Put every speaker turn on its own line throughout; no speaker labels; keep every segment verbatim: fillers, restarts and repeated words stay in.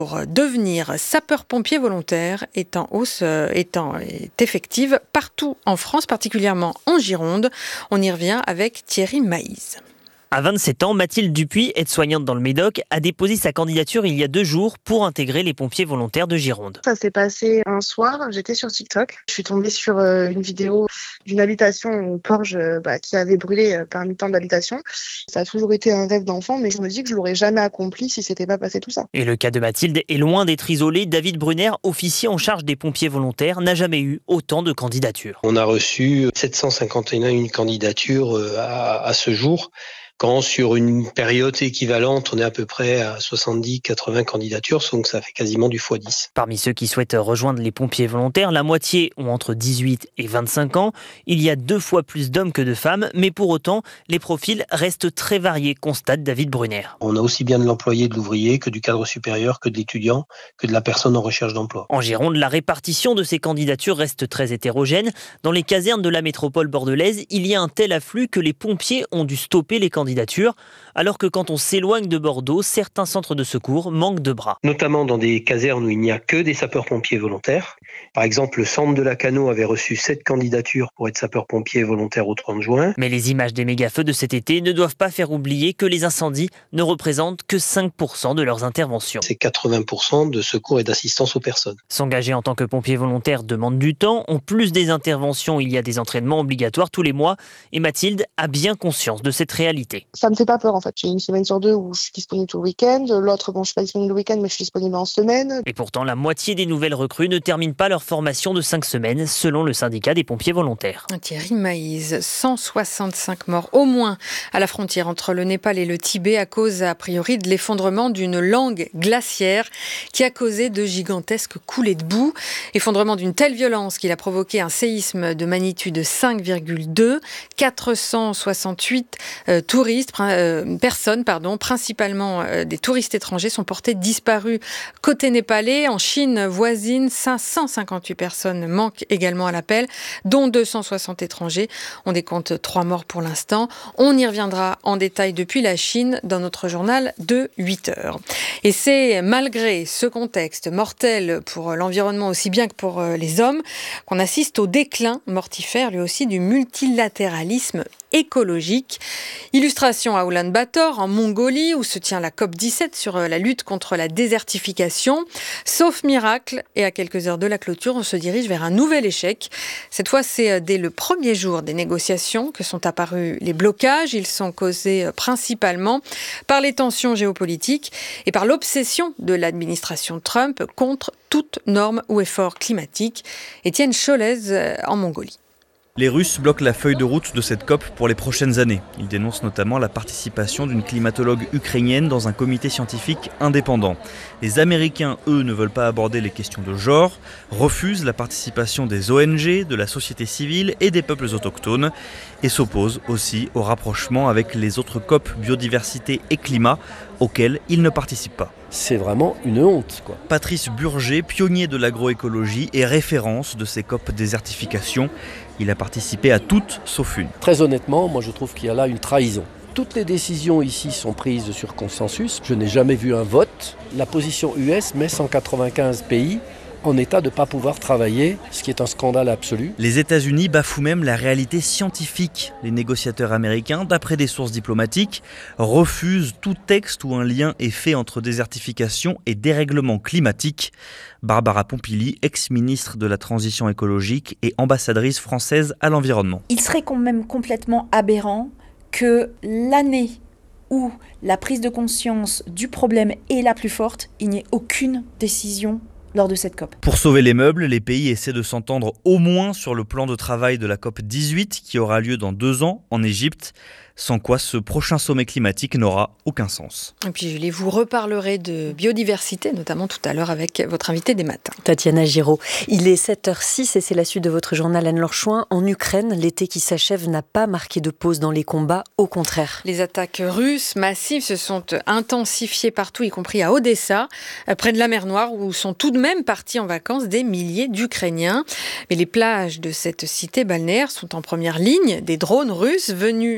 pour devenir sapeur-pompier volontaire est en hausse, est, en, est effective partout en France, particulièrement en Gironde. On y revient avec Thierry Maïs.
À vingt-sept ans, Mathilde Dupuis, aide-soignante dans le Médoc, a déposé sa candidature il y a deux jours pour intégrer les pompiers volontaires de Gironde.
Ça s'est passé un soir, j'étais sur TikTok. Je suis tombée sur une vidéo d'une habitation, une Porsche bah, qui avait brûlé parmi tant d'habitations. Ça a toujours été un rêve d'enfant, mais je me dis que je l'aurais jamais accompli si c'était pas passé tout ça.
Et le cas de Mathilde est loin d'être isolé. David Brunner, officier en charge des pompiers volontaires, n'a jamais eu autant de candidatures.
On a reçu sept cent cinquante et un candidatures à, à ce jour. Quand sur une période équivalente, on est à peu près à soixante-dix à quatre-vingts candidatures, donc ça fait quasiment du fois dix.
Parmi ceux qui souhaitent rejoindre les pompiers volontaires, la moitié ont entre dix-huit et vingt-cinq ans. Il y a deux fois plus d'hommes que de femmes, mais pour autant, les profils restent très variés, constate David Brunner.
On a aussi bien de l'employé, de l'ouvrier, que du cadre supérieur, que de l'étudiant, que de la personne en recherche d'emploi.
En Gironde, la répartition de ces candidatures reste très hétérogène. Dans les casernes de la métropole bordelaise, il y a un tel afflux que les pompiers ont dû stopper les candidatures. Alors que quand on s'éloigne de Bordeaux, certains centres de secours manquent de bras.
Notamment dans des casernes où il n'y a que des sapeurs-pompiers volontaires. Par exemple, le centre de la Cano avait reçu sept candidatures pour être sapeurs-pompiers volontaires au trente juin.
Mais les images des méga-feux de cet été ne doivent pas faire oublier que les incendies ne représentent que cinq pour cent de leurs interventions.
C'est quatre-vingts pour cent de secours et d'assistance aux personnes.
S'engager en tant que pompier volontaire demande du temps. En plus des interventions, il y a des entraînements obligatoires tous les mois. Et Mathilde a bien conscience de cette réalité.
Ça me fait pas peur en fait. J'ai une semaine sur deux où je suis disponible tout le week-end. L'autre, bon, je suis pas disponible le week-end, mais je suis disponible en semaine.
Et pourtant, la moitié des nouvelles recrues ne terminent pas leur formation de cinq semaines, selon le syndicat des pompiers volontaires.
Thierry Maïs, cent soixante-cinq morts au moins à la frontière entre le Népal et le Tibet à cause, a priori, de l'effondrement d'une langue glaciaire qui a causé de gigantesques coulées de boue. Effondrement d'une telle violence qu'il a provoqué un séisme de magnitude cinq virgule deux. quatre cent soixante-huit euh, touristes, euh, personnes, pardon, principalement euh, des touristes étrangers, sont portés disparus côté népalais. En Chine voisine, cinq cent cinquante-huit personnes manquent également à l'appel, dont deux cent soixante étrangers. On décompte trois morts pour l'instant. On y reviendra en détail depuis la Chine dans notre journal de huit heures. Et c'est malgré ce contexte mortel pour l'environnement aussi bien que pour les hommes qu'on assiste au déclin mortifère lui aussi du multilatéralisme écologique. Illustration à Oulan-Bator, en Mongolie, où se tient la COP dix-sept sur la lutte contre la désertification. Sauf miracle, et à quelques heures de la clôture, on se dirige vers un nouvel échec. Cette fois, c'est dès le premier jour des négociations que sont apparus les blocages. Ils sont causés principalement par les tensions géopolitiques et par l'obsession de l'administration Trump contre toute norme ou effort climatique. Étienne Cholez en Mongolie.
Les Russes bloquent la feuille de route de cette COP pour les prochaines années. Ils dénoncent notamment la participation d'une climatologue ukrainienne dans un comité scientifique indépendant. Les Américains, eux, ne veulent pas aborder les questions de genre, refusent la participation des O N G, de la société civile et des peuples autochtones et s'opposent aussi au rapprochement avec les autres COP biodiversité et climat auxquels ils ne participent pas.
C'est vraiment une honte, quoi.
Patrice Burger, pionnier de l'agroécologie et référence de ces COP désertification, il a participé à toutes sauf une.
Très honnêtement, moi je trouve qu'il y a là une trahison. Toutes les décisions ici sont prises sur consensus. Je n'ai jamais vu un vote. La position U S met cent quatre-vingt-quinze pays en état de ne pas pouvoir travailler, ce qui est un scandale absolu.
Les États-Unis bafouent même la réalité scientifique. Les négociateurs américains, d'après des sources diplomatiques, refusent tout texte où un lien est fait entre désertification et dérèglement climatique. Barbara Pompili, ex-ministre de la Transition écologique et ambassadrice française à l'environnement.
Il serait quand même complètement aberrant que l'année où la prise de conscience du problème est la plus forte, il n'y ait aucune décision lors de cette COP.
Pour sauver les meubles, les pays essaient de s'entendre au moins sur le plan de travail de la COP dix-huit qui aura lieu dans deux ans en Égypte, sans quoi ce prochain sommet climatique n'aura aucun sens.
Et puis Julie, vous reparlerez de biodiversité, notamment tout à l'heure avec votre invité des matins.
Tatiana Giraud. Il est sept heures six et c'est la suite de votre journal Anne-Laure Chouin. En Ukraine, l'été qui s'achève n'a pas marqué de pause dans les combats, au contraire.
Les attaques russes massives se sont intensifiées partout, y compris à Odessa, près de la mer Noire, où sont tout de même partis en vacances des milliers d'Ukrainiens. Mais les plages de cette cité balnéaire sont en première ligne. Des drones russes venus justement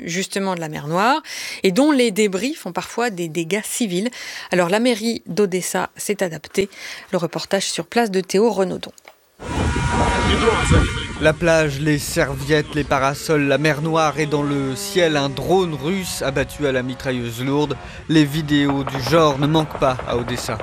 directement de la mer Noire et dont les débris font parfois des dégâts civils. Alors la mairie d'Odessa s'est adaptée. Le reportage sur place de Théo Renaudon.
La plage, les serviettes, les parasols, la mer Noire et dans le ciel un drone russe abattu à la mitrailleuse lourde. Les vidéos du genre ne manquent pas à Odessa.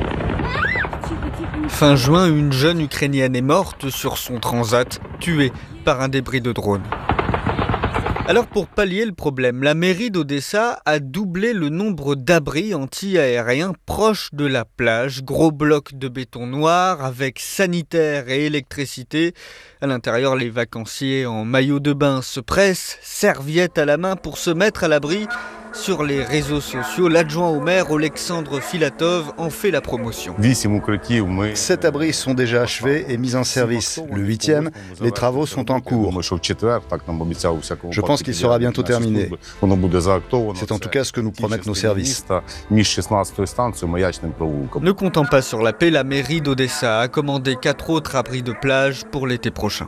Fin juin, une jeune Ukrainienne est morte sur son transat, tuée par un débris de drone. Alors pour pallier le problème, la mairie d'Odessa a doublé le nombre d'abris anti-aériens proches de la plage. Gros blocs de béton noir avec sanitaire et électricité. À l'intérieur, les vacanciers en maillot de bain se pressent, serviettes à la main pour se mettre à l'abri. Sur les réseaux sociaux, l'adjoint au maire, Alexandre Filatov, en fait la promotion.
Sept abris sont déjà achevés et mis en service. Le huitième, les travaux sont en cours. Je pense qu'il sera bientôt terminé. C'est en tout cas ce que nous promettent nos services.
Ne comptant pas sur la paix, la mairie d'Odessa a commandé quatre autres abris de plage pour l'été prochain.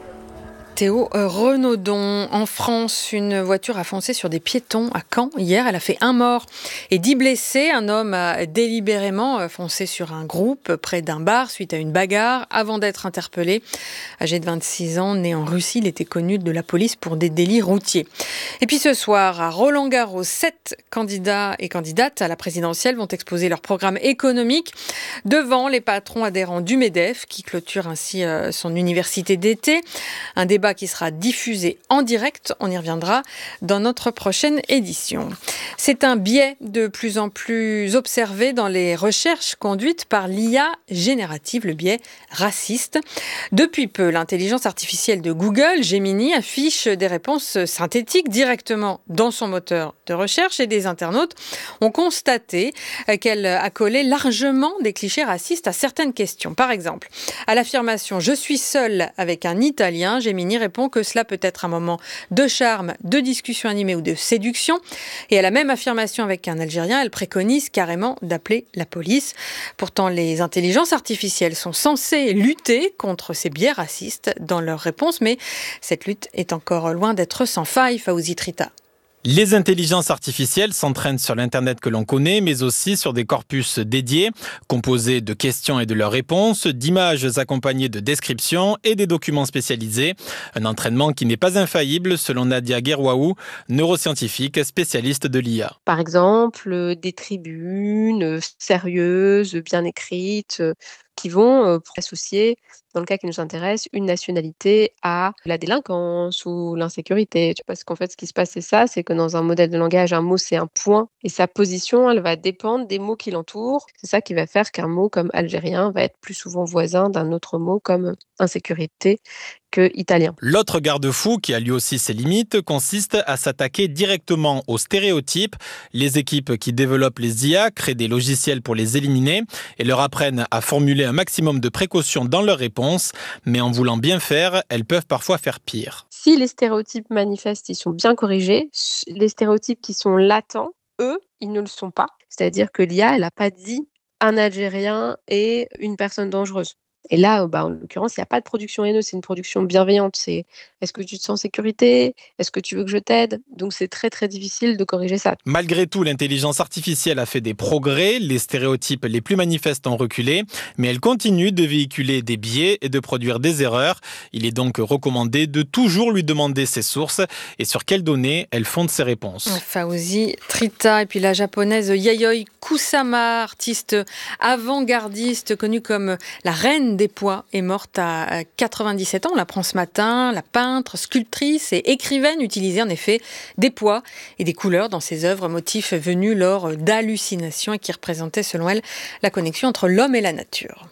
Théo Renaudon. En France, une voiture a foncé sur des piétons à Caen hier. Elle a fait un mort et dix blessés. Un homme a délibérément foncé sur un groupe près d'un bar suite à une bagarre avant d'être interpellé. Âgé de vingt-six ans, né en Russie, il était connu de la police pour des délits routiers. Et puis ce soir, à Roland-Garros, sept candidats et candidates à la présidentielle vont exposer leur programme économique devant les patrons adhérents du MEDEF qui clôture ainsi son université d'été. Un débat qui sera diffusé en direct, on y reviendra dans notre prochaine édition. C'est un biais de plus en plus observé dans les recherches conduites par l'I A générative, le biais raciste. Depuis peu, l'intelligence artificielle de Google, Gemini, affiche des réponses synthétiques directement dans son moteur de recherche et des internautes ont constaté qu'elle accolait largement des clichés racistes à certaines questions. Par exemple, à l'affirmation « Je suis seule avec un Italien », Gemini répond que cela peut être un moment de charme, de discussion animée ou de séduction. Et à la même affirmation avec un Algérien, elle préconise carrément d'appeler la police. Pourtant, les intelligences artificielles sont censées lutter contre ces biais racistes dans leurs réponses, mais cette lutte est encore loin d'être sans faille, Fawzi Trita.
Les intelligences artificielles s'entraînent sur l'Internet que l'on connaît, mais aussi sur des corpus dédiés, composés de questions et de leurs réponses, d'images accompagnées de descriptions et des documents spécialisés. Un entraînement qui n'est pas infaillible, selon Nadia Guerwaou, neuroscientifique spécialiste de l'I A.
Par exemple, des tribunes sérieuses, bien écrites, qui vont euh, associer, dans le cas qui nous intéresse, une nationalité à la délinquance ou l'insécurité. Parce qu'en fait, ce qui se passe, c'est ça, c'est que dans un modèle de langage, un mot, c'est un point, et sa position, elle va dépendre des mots qui l'entourent. C'est ça qui va faire qu'un mot comme algérien va être plus souvent voisin d'un autre mot comme insécurité que italien.
L'autre garde-fou, qui a lui aussi ses limites, consiste à s'attaquer directement aux stéréotypes. Les équipes qui développent les I A créent des logiciels pour les éliminer et leur apprennent à formuler un maximum de précautions dans leurs réponses, mais en voulant bien faire, elles peuvent parfois faire pire.
Si les stéréotypes manifestes, ils sont bien corrigés, les stéréotypes qui sont latents, eux, ils ne le sont pas. C'est-à-dire que l'I A, elle n'a pas dit un Algérien et une personne dangereuse. Et là, bah, en l'occurrence, il n'y a pas de production haineuse, c'est une production bienveillante. C'est est-ce que tu te sens en sécurité ? Est-ce que tu veux que je t'aide ? Donc c'est très très difficile de corriger ça.
Malgré tout, l'intelligence artificielle a fait des progrès, les stéréotypes les plus manifestes ont reculé, mais elle continue de véhiculer des biais et de produire des erreurs. Il est donc recommandé de toujours lui demander ses sources et sur quelles données elle fonde ses réponses.
Fawzi Trita et puis la japonaise Yayoi Kusama, artiste avant-gardiste connue comme la reine des poids, est morte à quatre-vingt-dix-sept ans. On l'apprend ce matin. La peintre, sculptrice et écrivaine utilisait en effet des poids et des couleurs dans ses œuvres, motifs venus lors d'hallucinations et qui représentaient selon elle la connexion entre l'homme et la nature.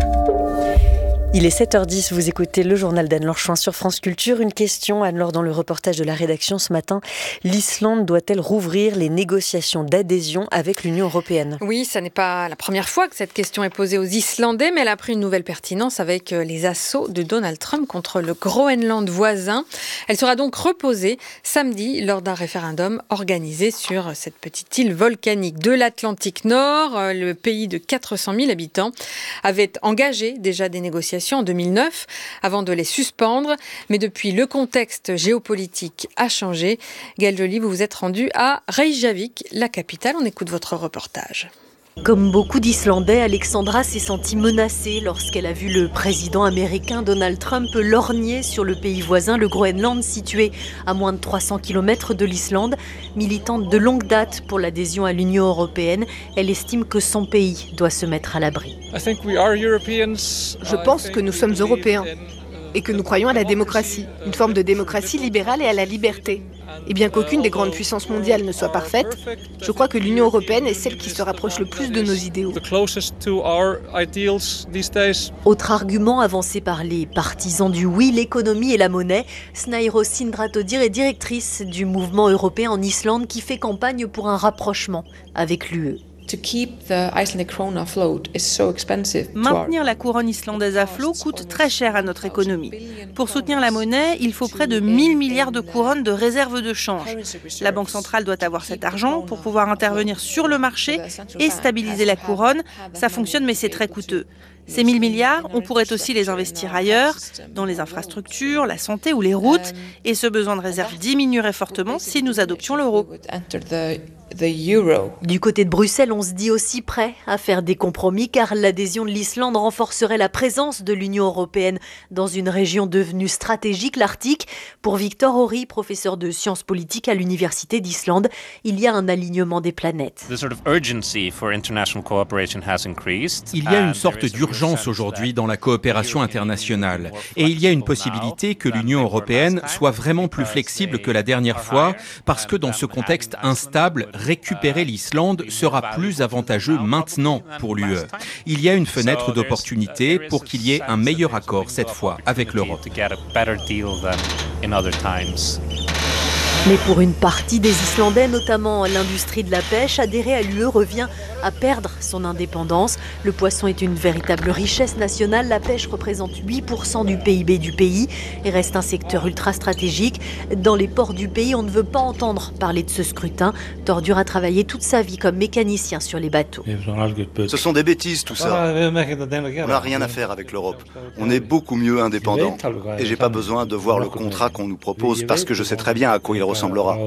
Il est sept heures dix, vous écoutez le journal d'Anne-Laure Chouin sur France Culture. Une question, Anne-Laure, dans le reportage de la rédaction ce matin. L'Islande doit-elle rouvrir les négociations d'adhésion avec l'Union européenne ?
Oui, ça n'est pas la première fois que cette question est posée aux Islandais, mais elle a pris une nouvelle pertinence avec les assauts de Donald Trump contre le Groenland voisin. Elle sera donc reposée samedi lors d'un référendum organisé sur cette petite île volcanique de l'Atlantique Nord. Le pays de quatre cent mille habitants avait engagé déjà des négociations négociations en deux mille neuf avant de les suspendre. Mais depuis, le contexte géopolitique a changé. Gaëlle Joly, vous vous êtes rendue à Reykjavik, la capitale. On écoute votre reportage.
Comme beaucoup d'Islandais, Alexandra s'est sentie menacée lorsqu'elle a vu le président américain Donald Trump lorgner sur le pays voisin, le Groenland, situé à moins de trois cents kilomètres de l'Islande. Militante de longue date pour l'adhésion à l'Union européenne, elle estime que son pays doit se mettre à l'abri.
Je pense que nous sommes Européens et que nous croyons à la démocratie, une forme de démocratie libérale et à la liberté. Et bien qu'aucune des grandes puissances mondiales ne soit parfaite, je crois que l'Union européenne est celle qui se rapproche le plus de nos idéaux.
Autre argument avancé par les partisans du oui, l'économie et la monnaie, Snairo Sindratoddir est directrice du mouvement européen en Islande qui fait campagne pour un rapprochement avec l'U E.
Maintenir la couronne islandaise à flot coûte très cher à notre économie. Pour soutenir la monnaie, il faut près de mille milliards de couronnes de réserves de change. La Banque centrale doit avoir cet argent pour pouvoir intervenir sur le marché et stabiliser la couronne. Ça fonctionne, mais c'est très coûteux. Ces mille milliards, on pourrait aussi les investir ailleurs, dans les infrastructures, la santé ou les routes, et ce besoin de réserve diminuerait fortement si nous adoptions l'euro.
Du côté de Bruxelles, on se dit aussi prêt à faire des compromis car l'adhésion de l'Islande renforcerait la présence de l'Union européenne dans une région devenue stratégique, l'Arctique. Pour Victor Horry, professeur de sciences politiques à l'Université d'Islande, il y a un alignement des planètes.
Il y a une sorte d'urgence aujourd'hui dans la coopération internationale et il y a une possibilité que l'Union européenne soit vraiment plus flexible que la dernière fois parce que dans ce contexte instable, récupérer l'Islande sera plus avantageux maintenant pour l'U E. Il y a une fenêtre d'opportunité pour qu'il y ait un meilleur accord cette fois avec l'Europe.
Mais pour une partie des Islandais, notamment l'industrie de la pêche, adhérer à l'U E revient à perdre son indépendance. Le poisson est une véritable richesse nationale. La pêche représente huit pour cent du P I B du pays et reste un secteur ultra stratégique. Dans les ports du pays, on ne veut pas entendre parler de ce scrutin. Tordur a travaillé toute sa vie comme mécanicien sur les bateaux.
Ce sont des bêtises tout ça. On n'a rien à faire avec l'Europe. On est beaucoup mieux indépendants. Et j'ai pas besoin de voir le contrat qu'on nous propose parce que je sais très bien à quoi il ressemblera.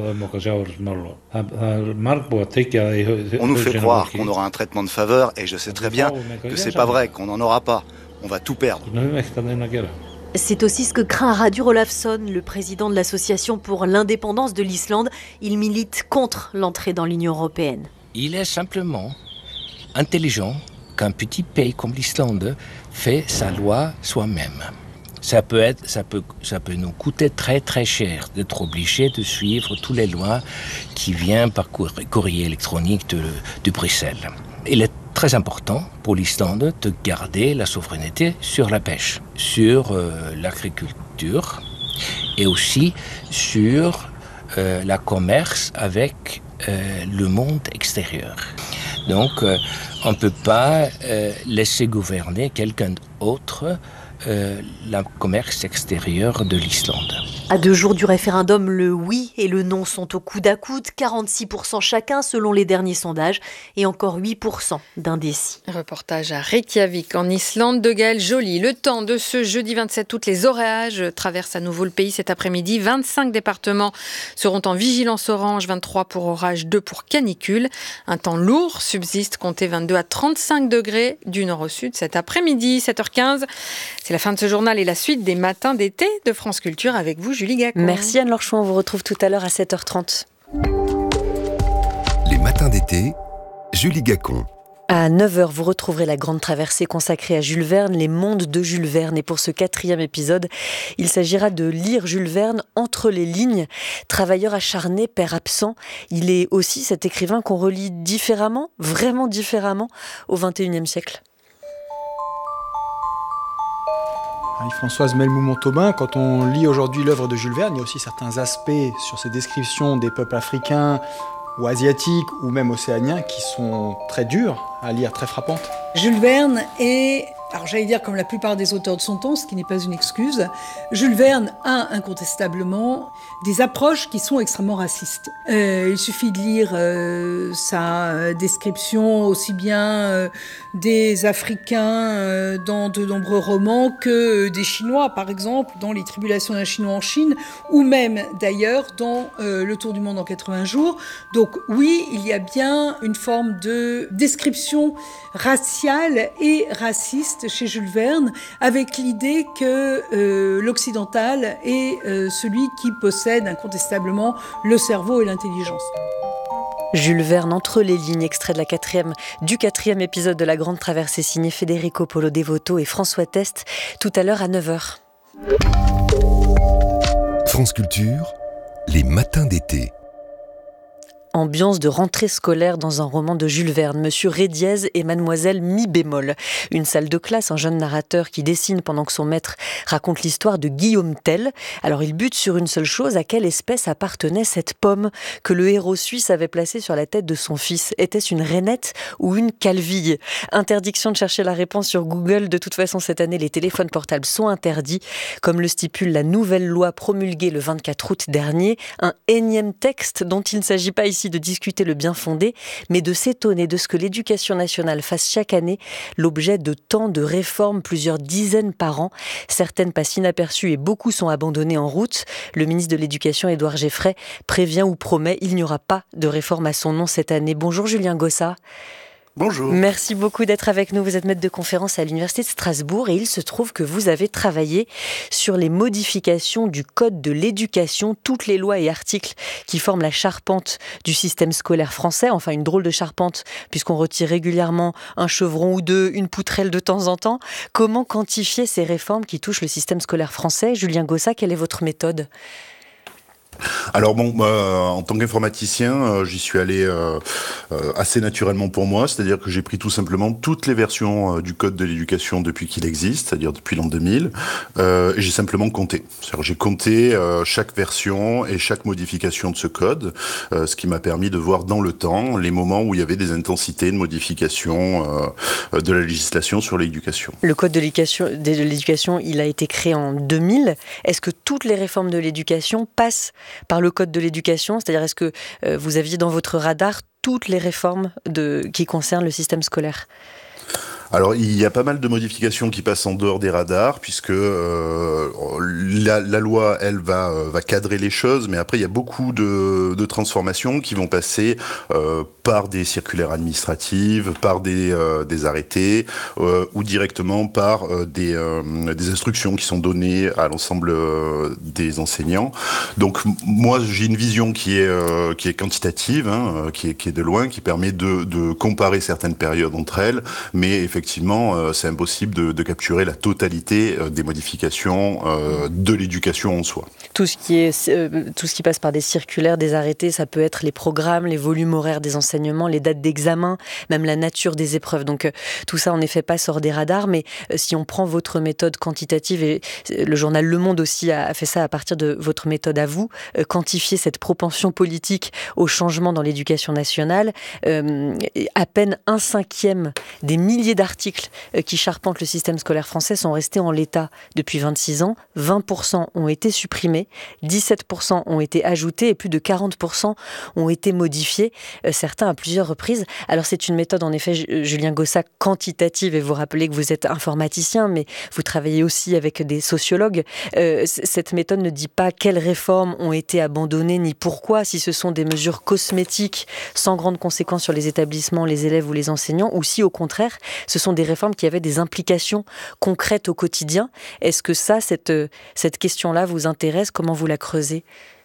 On nous fait croire qu'on aura un traitement de faveur et je sais très bien que c'est pas vrai, qu'on n'en aura pas. On va tout perdre.
C'est aussi ce que craint Radur Olafsson, le président de l'association pour l'indépendance de l'Islande. Il milite contre l'entrée dans l'Union européenne.
Il est simplement intelligent qu'un petit pays comme l'Islande fait sa loi soi-même. Ça peut être, ça peut, ça peut nous coûter très très cher d'être obligé de suivre toutes les lois qui viennent par courrier électronique de, de Bruxelles. Il est très important pour l'Islande de garder la souveraineté sur la pêche, sur euh, l'agriculture et aussi sur euh, le commerce avec euh, le monde extérieur. Donc, euh, on ne peut pas euh, laisser gouverner quelqu'un d'autre Euh, le commerce extérieur de l'Islande.
À deux jours du référendum, le oui et le non sont au coude à coude, quarante-six pour cent chacun selon les derniers sondages et encore huit pour cent d'indécis.
Reportage à Reykjavik en Islande de Gaëlle Joly. Le temps de ce jeudi vingt-sept août, les orages traversent à nouveau le pays cet après-midi. vingt-cinq départements seront en vigilance orange, vingt-trois pour orage, deux pour canicule. Un temps lourd subsiste, comptez vingt-deux à trente-cinq degrés du nord au sud cet après-midi, sept heures quinze. C'est la fin de ce journal et la suite des matins d'été de France Culture avec vous, Julie Gacon.
Merci Anne-Laure Chouin, on vous retrouve tout à l'heure à sept heures trente.
Les matins d'été, Julie Gacon.
À neuf heures, vous retrouverez la grande traversée consacrée à Jules Verne, les mondes de Jules Verne. Et pour ce quatrième épisode, il s'agira de lire Jules Verne entre les lignes. Travailleur acharné, père absent, il est aussi cet écrivain qu'on relit différemment, vraiment différemment, au vingt et unième siècle.
Françoise Melmoumont-Tobin, quand on lit aujourd'hui l'œuvre de Jules Verne, il y a aussi certains aspects sur ses descriptions des peuples africains ou asiatiques ou même océaniens qui sont très durs à lire, très frappantes.
Jules Verne est Alors j'allais dire comme la plupart des auteurs de son temps, ce qui n'est pas une excuse, Jules Verne a incontestablement des approches qui sont extrêmement racistes. Euh, il suffit de lire euh, sa description aussi bien euh, des Africains euh, dans de nombreux romans que des Chinois, par exemple, dans Les Tribulations d'un Chinois en Chine, ou même d'ailleurs dans euh, Le Tour du monde en quatre-vingts jours. Donc oui, il y a bien une forme de description raciale et raciste chez Jules Verne, avec l'idée que euh, l'occidental est euh, celui qui possède incontestablement le cerveau et l'intelligence.
Jules Verne, Entre les lignes, extrait de la quatrième, du quatrième épisode de La Grande Traversée, signé Federico Polo Devoto et François Test, tout à l'heure à neuf heures.
France Culture, les matins d'été.
Ambiance de rentrée scolaire dans un roman de Jules Verne, Monsieur Ré-dièse et Mademoiselle Mi-bémol. Une salle de classe, un jeune narrateur qui dessine pendant que son maître raconte l'histoire de Guillaume Tell. Alors il bute sur une seule chose, à quelle espèce appartenait cette pomme que le héros suisse avait placée sur la tête de son fils? Était-ce une rainette ou une calville? Interdiction de chercher la réponse sur Google. De toute façon, cette année, les téléphones portables sont interdits, comme le stipule la nouvelle loi promulguée le vingt-quatre août dernier. Un énième texte dont il ne s'agit pas ici de discuter le bien fondé, mais de s'étonner de ce que l'éducation nationale fasse chaque année l'objet de tant de réformes, plusieurs dizaines par an. Certaines passent inaperçues et beaucoup sont abandonnées en route. Le ministre de l'Éducation, Édouard Geffray, prévient ou promet, il n'y aura pas de réforme à son nom cette année. Bonjour Julien Gossa.
Bonjour.
Merci beaucoup d'être avec nous. Vous êtes maître de conférence à l'Université de Strasbourg et il se trouve que vous avez travaillé sur les modifications du Code de l'éducation, toutes les lois et articles qui forment la charpente du système scolaire français. Enfin, une drôle de charpente puisqu'on retire régulièrement un chevron ou deux, une poutrelle de temps en temps. Comment quantifier ces réformes qui touchent le système scolaire français? Julien Gossa, quelle est votre méthode?
Alors bon, euh, en tant qu'informaticien, euh, j'y suis allé euh, euh, assez naturellement pour moi, c'est-à-dire que j'ai pris tout simplement toutes les versions euh, du Code de l'éducation depuis qu'il existe, c'est-à-dire depuis l'an deux mille, euh, et j'ai simplement compté. C'est-à-dire j'ai compté euh, chaque version et chaque modification de ce code, euh, ce qui m'a permis de voir dans le temps les moments où il y avait des intensités de modification euh, de la législation sur l'éducation.
Le Code de l'éducation, de l'éducation, il a été créé en deux mille. Est-ce que toutes les réformes de l'éducation passent par le Code de l'éducation? C'est-à-dire, est-ce que euh, vous aviez dans votre radar toutes les réformes de, qui concernent le système scolaire?
Alors, il y a pas mal de modifications qui passent en dehors des radars, puisque euh, la, la loi, elle, va, va cadrer les choses, mais après, il y a beaucoup de, de transformations qui vont passer euh, par des circulaires administratives, par des, euh, des arrêtés, euh, ou directement par euh, des, euh, des instructions qui sont données à l'ensemble euh, des enseignants. Donc, moi, j'ai une vision qui est, euh, qui est quantitative, hein, qui, est, qui est de loin, qui permet de, de comparer certaines périodes entre elles, mais effectivement, Effectivement, euh, c'est impossible de, de capturer la totalité euh, des modifications euh, de l'éducation en soi.
Tout ce qui est, euh, tout ce qui passe par des circulaires, des arrêtés, ça peut être les programmes, les volumes horaires des enseignements, les dates d'examen, même la nature des épreuves. Donc euh, tout ça, en effet, passe hors des radars. Mais euh, si on prend votre méthode quantitative, et euh, le journal Le Monde aussi a, a fait ça à partir de votre méthode à vous, euh, quantifier cette propension politique au changement dans l'éducation nationale, euh, à peine un cinquième des milliers d'articles articles qui charpentent le système scolaire français sont restés en l'état depuis vingt-six ans. vingt pour cent ont été supprimés, dix-sept pour cent ont été ajoutés et plus de quarante pour cent ont été modifiés, certains à plusieurs reprises. Alors c'est une méthode en effet, Julien Gossa, quantitative, et vous rappelez que vous êtes informaticien, mais vous travaillez aussi avec des sociologues. Euh, cette méthode ne dit pas quelles réformes ont été abandonnées ni pourquoi, si ce sont des mesures cosmétiques sans grande conséquence sur les établissements, les élèves ou les enseignants, ou si au contraire, ce sont des réformes qui avaient des implications concrètes au quotidien. Est-ce que ça, cette, cette question-là vous intéresse? Comment vous la creusez?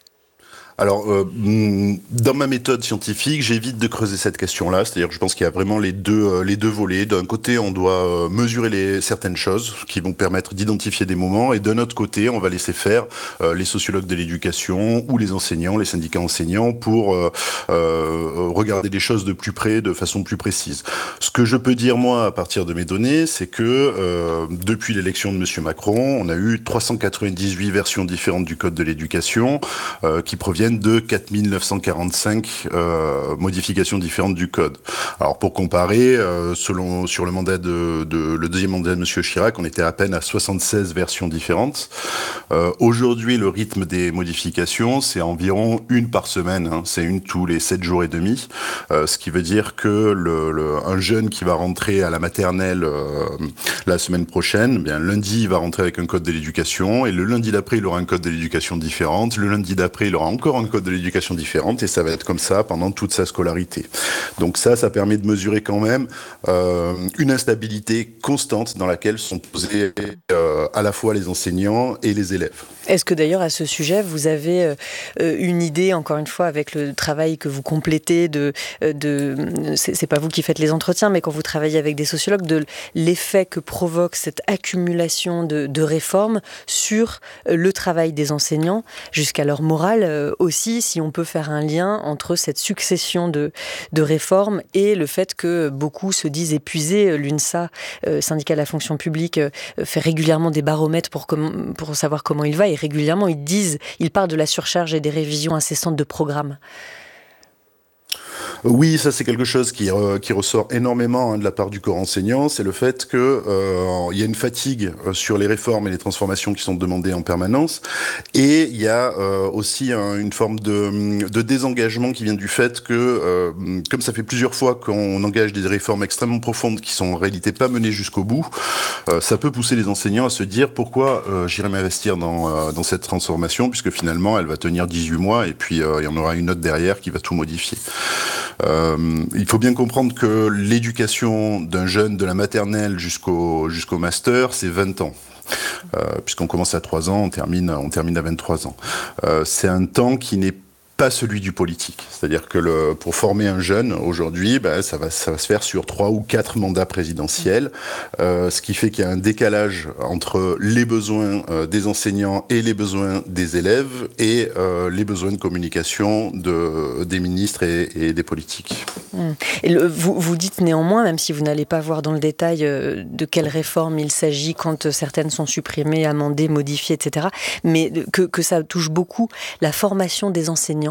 Alors, euh, dans ma méthode scientifique, j'évite de creuser cette question-là. C'est-à-dire que je pense qu'il y a vraiment les deux, euh, les deux volets. D'un côté, on doit euh, mesurer les, certaines choses qui vont permettre d'identifier des moments. Et d'un autre côté, on va laisser faire euh, les sociologues de l'éducation ou les enseignants, les syndicats enseignants pour euh, euh, regarder les choses de plus près, de façon plus précise. Ce que je peux dire, moi, à partir de mes données, c'est que euh, depuis l'élection de Monsieur Macron, on a eu trois cent quatre-vingt-dix-huit versions différentes du Code de l'éducation euh, qui proviennent viennent de quatre mille neuf cent quarante-cinq euh, modifications différentes du code. Alors pour comparer, euh, selon sur le mandat de, de le deuxième mandat de M. Chirac, on était à peine à soixante-seize versions différentes. Euh, aujourd'hui, le rythme des modifications, c'est environ une par semaine. Hein, c'est une tous les sept jours et demi. Euh, ce qui veut dire que le, le, un jeune qui va rentrer à la maternelle euh, la semaine prochaine, bien lundi il va rentrer avec un code de l'éducation et le lundi d'après il aura un code de l'éducation différente. Le lundi d'après il aura encore un code de l'éducation différente et ça va être comme ça pendant toute sa scolarité. Donc ça, ça permet de mesurer quand même euh, une instabilité constante dans laquelle sont posés euh, à la fois les enseignants et les élèves.
Est-ce que d'ailleurs à ce sujet vous avez euh, une idée, encore une fois avec le travail que vous complétez, de, de c'est, c'est pas vous qui faites les entretiens, mais quand vous travaillez avec des sociologues, de l'effet que provoque cette accumulation de, de réformes sur le travail des enseignants, jusqu'à leur morale euh, aussi, si on peut faire un lien entre cette succession de, de réformes et le fait que beaucoup se disent épuisés. L'UNSA, euh, syndicat de la fonction publique, euh, fait régulièrement des baromètres pour, com- pour savoir comment il va. Et régulièrement, ils disent, ils parlent de la surcharge et des révisions incessantes de programmes.
Oui, ça c'est quelque chose qui, euh, qui ressort énormément hein, de la part du corps enseignant, c'est le fait qu'il euh, y a une fatigue euh, sur les réformes et les transformations qui sont demandées en permanence, et il y a euh, aussi hein, une forme de, de désengagement qui vient du fait que, euh, comme ça fait plusieurs fois qu'on engage des réformes extrêmement profondes qui sont en réalité pas menées jusqu'au bout, euh, ça peut pousser les enseignants à se dire pourquoi euh, j'irai m'investir dans, euh, dans cette transformation, puisque finalement elle va tenir dix-huit mois, et puis euh, il y en aura une autre derrière qui va tout modifier. Euh, il faut bien comprendre que l'éducation d'un jeune de la maternelle jusqu'au, jusqu'au master, c'est vingt ans. Euh, puisqu'on commence à trois ans, on termine, on termine à vingt-trois ans. Euh, c'est un temps qui n'est pas celui du politique. C'est-à-dire que le, pour former un jeune, aujourd'hui, ben, ça, va, ça va se faire sur trois ou quatre mandats présidentiels, euh, ce qui fait qu'il y a un décalage entre les besoins euh, des enseignants et les besoins des élèves et euh, les besoins de communication de, des ministres et, et des politiques.
Et le, vous, vous dites néanmoins, même si vous n'allez pas voir dans le détail euh, de quelles réformes il s'agit quand certaines sont supprimées, amendées, modifiées, et cetera, mais que, que ça touche beaucoup la formation des enseignants.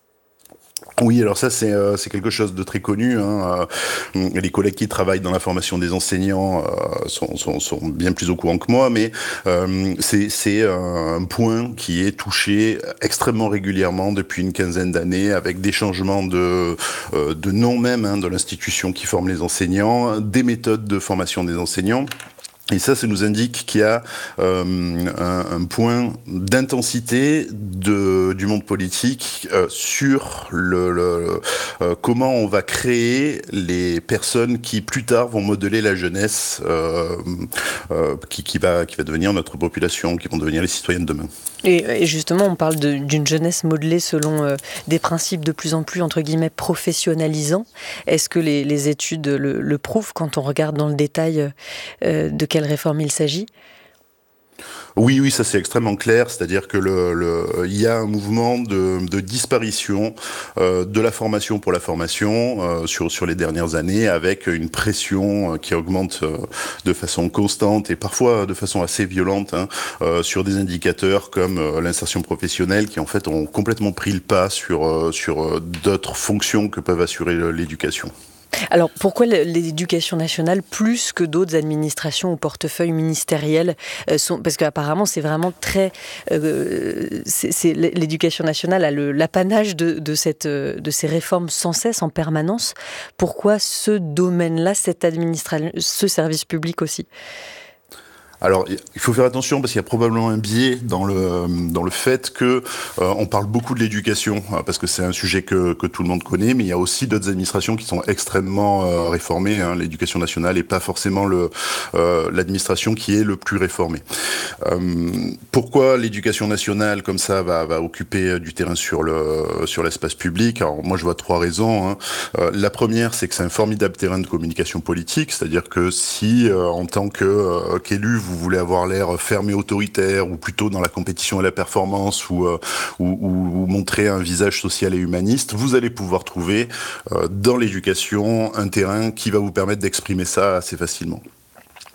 Oui, alors ça c'est euh, c'est quelque chose de très connu. Hein. Euh, les collègues qui travaillent dans la formation des enseignants euh, sont, sont, sont bien plus au courant que moi, mais euh, c'est c'est un point qui est touché extrêmement régulièrement depuis une quinzaine d'années, avec des changements de euh, de nom même hein, de l'institution qui forme les enseignants, des méthodes de formation des enseignants. Et ça, ça nous indique qu'il y a euh, un, un point d'intensité de, du monde politique euh, sur le, le euh, comment on va créer les personnes qui plus tard vont modeler la jeunesse euh, euh, qui, qui va qui va devenir notre population, qui vont devenir les citoyens de demain.
Et, et justement, on parle de, d'une jeunesse modelée selon euh, des principes de plus en plus entre guillemets professionnalisants. Est-ce que les, les études le, le prouvent quand on regarde dans le détail euh, de quelle réforme il s'agit ?
Oui, oui, ça c'est extrêmement clair, c'est-à-dire que le, le, il y a un mouvement de, de disparition euh, de la formation pour la formation euh, sur sur les dernières années, avec une pression euh, qui augmente euh, de façon constante et parfois de façon assez violente hein, euh, sur des indicateurs comme euh, l'insertion professionnelle, qui en fait ont complètement pris le pas sur euh, sur euh, d'autres fonctions que peuvent assurer l'éducation.
Alors, pourquoi l'éducation nationale, plus que d'autres administrations ou portefeuilles ministériels, euh, sont, parce qu'apparemment, c'est vraiment très... Euh, c'est, c'est, l'éducation nationale a le, l'apanage de, de, cette, de ces réformes sans cesse, en permanence. Pourquoi ce domaine-là, cette administration, ce service public aussi ?
Alors, il faut faire attention parce qu'il y a probablement un biais dans le dans le fait que euh, on parle beaucoup de l'éducation parce que c'est un sujet que que tout le monde connaît, mais il y a aussi d'autres administrations qui sont extrêmement euh, réformées. Hein. L'éducation nationale n'est pas forcément le euh, l'administration qui est le plus réformée. Euh, pourquoi l'éducation nationale comme ça va va occuper du terrain sur le sur l'espace public ? Alors moi je vois trois raisons. Hein. Euh, la première, c'est que c'est un formidable terrain de communication politique, c'est-à-dire que si euh, en tant que euh, qu'élu vous vous voulez avoir l'air fermé, autoritaire, ou plutôt dans la compétition et la performance, ou, euh, ou, ou, ou montrer un visage social et humaniste, vous allez pouvoir trouver euh, dans l'éducation un terrain qui va vous permettre d'exprimer ça assez facilement.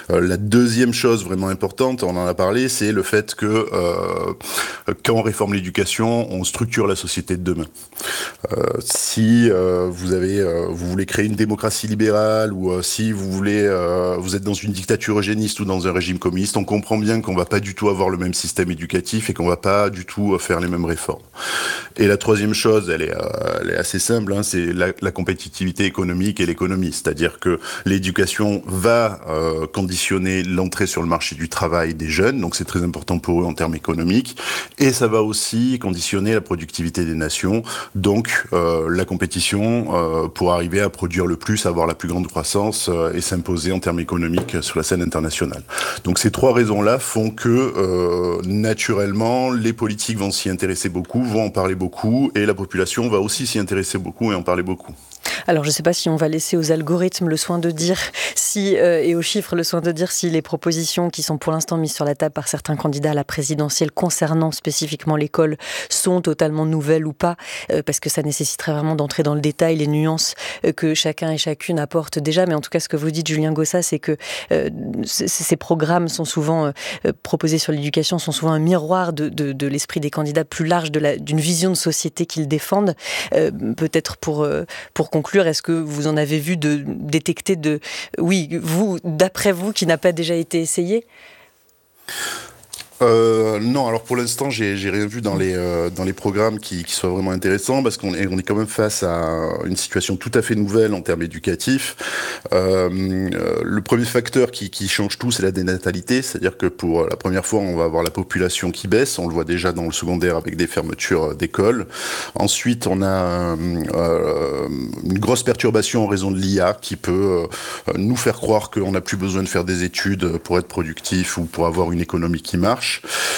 Euh, la deuxième chose vraiment importante, on en a parlé, c'est le fait que euh, quand on réforme l'éducation, on structure la société de demain. Euh, si euh, vous avez, euh, vous voulez créer une démocratie libérale ou euh, si vous voulez, euh, vous êtes dans une dictature eugéniste ou dans un régime communiste, on comprend bien qu'on va pas du tout avoir le même système éducatif et qu'on va pas du tout faire les mêmes réformes. Et la troisième chose, elle est, euh, elle est assez simple, hein, c'est la, la compétitivité économique et l'économie, c'est-à-dire que l'éducation va euh, conditionner l'entrée sur le marché du travail des jeunes, donc c'est très important pour eux en termes économiques, et ça va aussi conditionner la productivité des nations, donc euh, la compétition euh, pour arriver à produire le plus, avoir la plus grande croissance euh, et s'imposer en termes économiques sur la scène internationale. Donc ces trois raisons-là font que euh, naturellement les politiques vont s'y intéresser beaucoup, vont en parler beaucoup, et la population va aussi s'y intéresser beaucoup et en parler beaucoup.
Alors je ne sais pas si on va laisser aux algorithmes le soin de dire si, euh, et aux chiffres le soin de dire si les propositions qui sont pour l'instant mises sur la table par certains candidats à la présidentielle concernant spécifiquement l'école sont totalement nouvelles ou pas, euh, parce que ça nécessiterait vraiment d'entrer dans le détail, les nuances euh, que chacun et chacune apporte déjà. Mais en tout cas, ce que vous dites, Julien Gossa, c'est que euh, c- ces programmes sont souvent euh, proposés sur l'éducation, sont souvent un miroir de, de, de l'esprit des candidats plus large, de la, d'une vision de société qu'ils défendent. Euh, peut-être pour, euh, pour conclure, est-ce que vous en avez vu de détecter de... Oui, vous, d'après vous, qui n'a pas déjà été essayé ?
Euh, non, alors pour l'instant, j'ai, j'ai rien vu dans les euh, dans les programmes qui, qui soient vraiment intéressants, parce qu'on est on est quand même face à une situation tout à fait nouvelle en termes éducatifs. Euh, euh, le premier facteur qui, qui change tout, c'est la dénatalité, c'est-à-dire que pour la première fois, on va avoir la population qui baisse. On le voit déjà dans le secondaire avec des fermetures d'écoles. Ensuite, on a euh, une grosse perturbation en raison de l'I A qui peut euh, nous faire croire qu'on n'a plus besoin de faire des études pour être productif ou pour avoir une économie qui marche.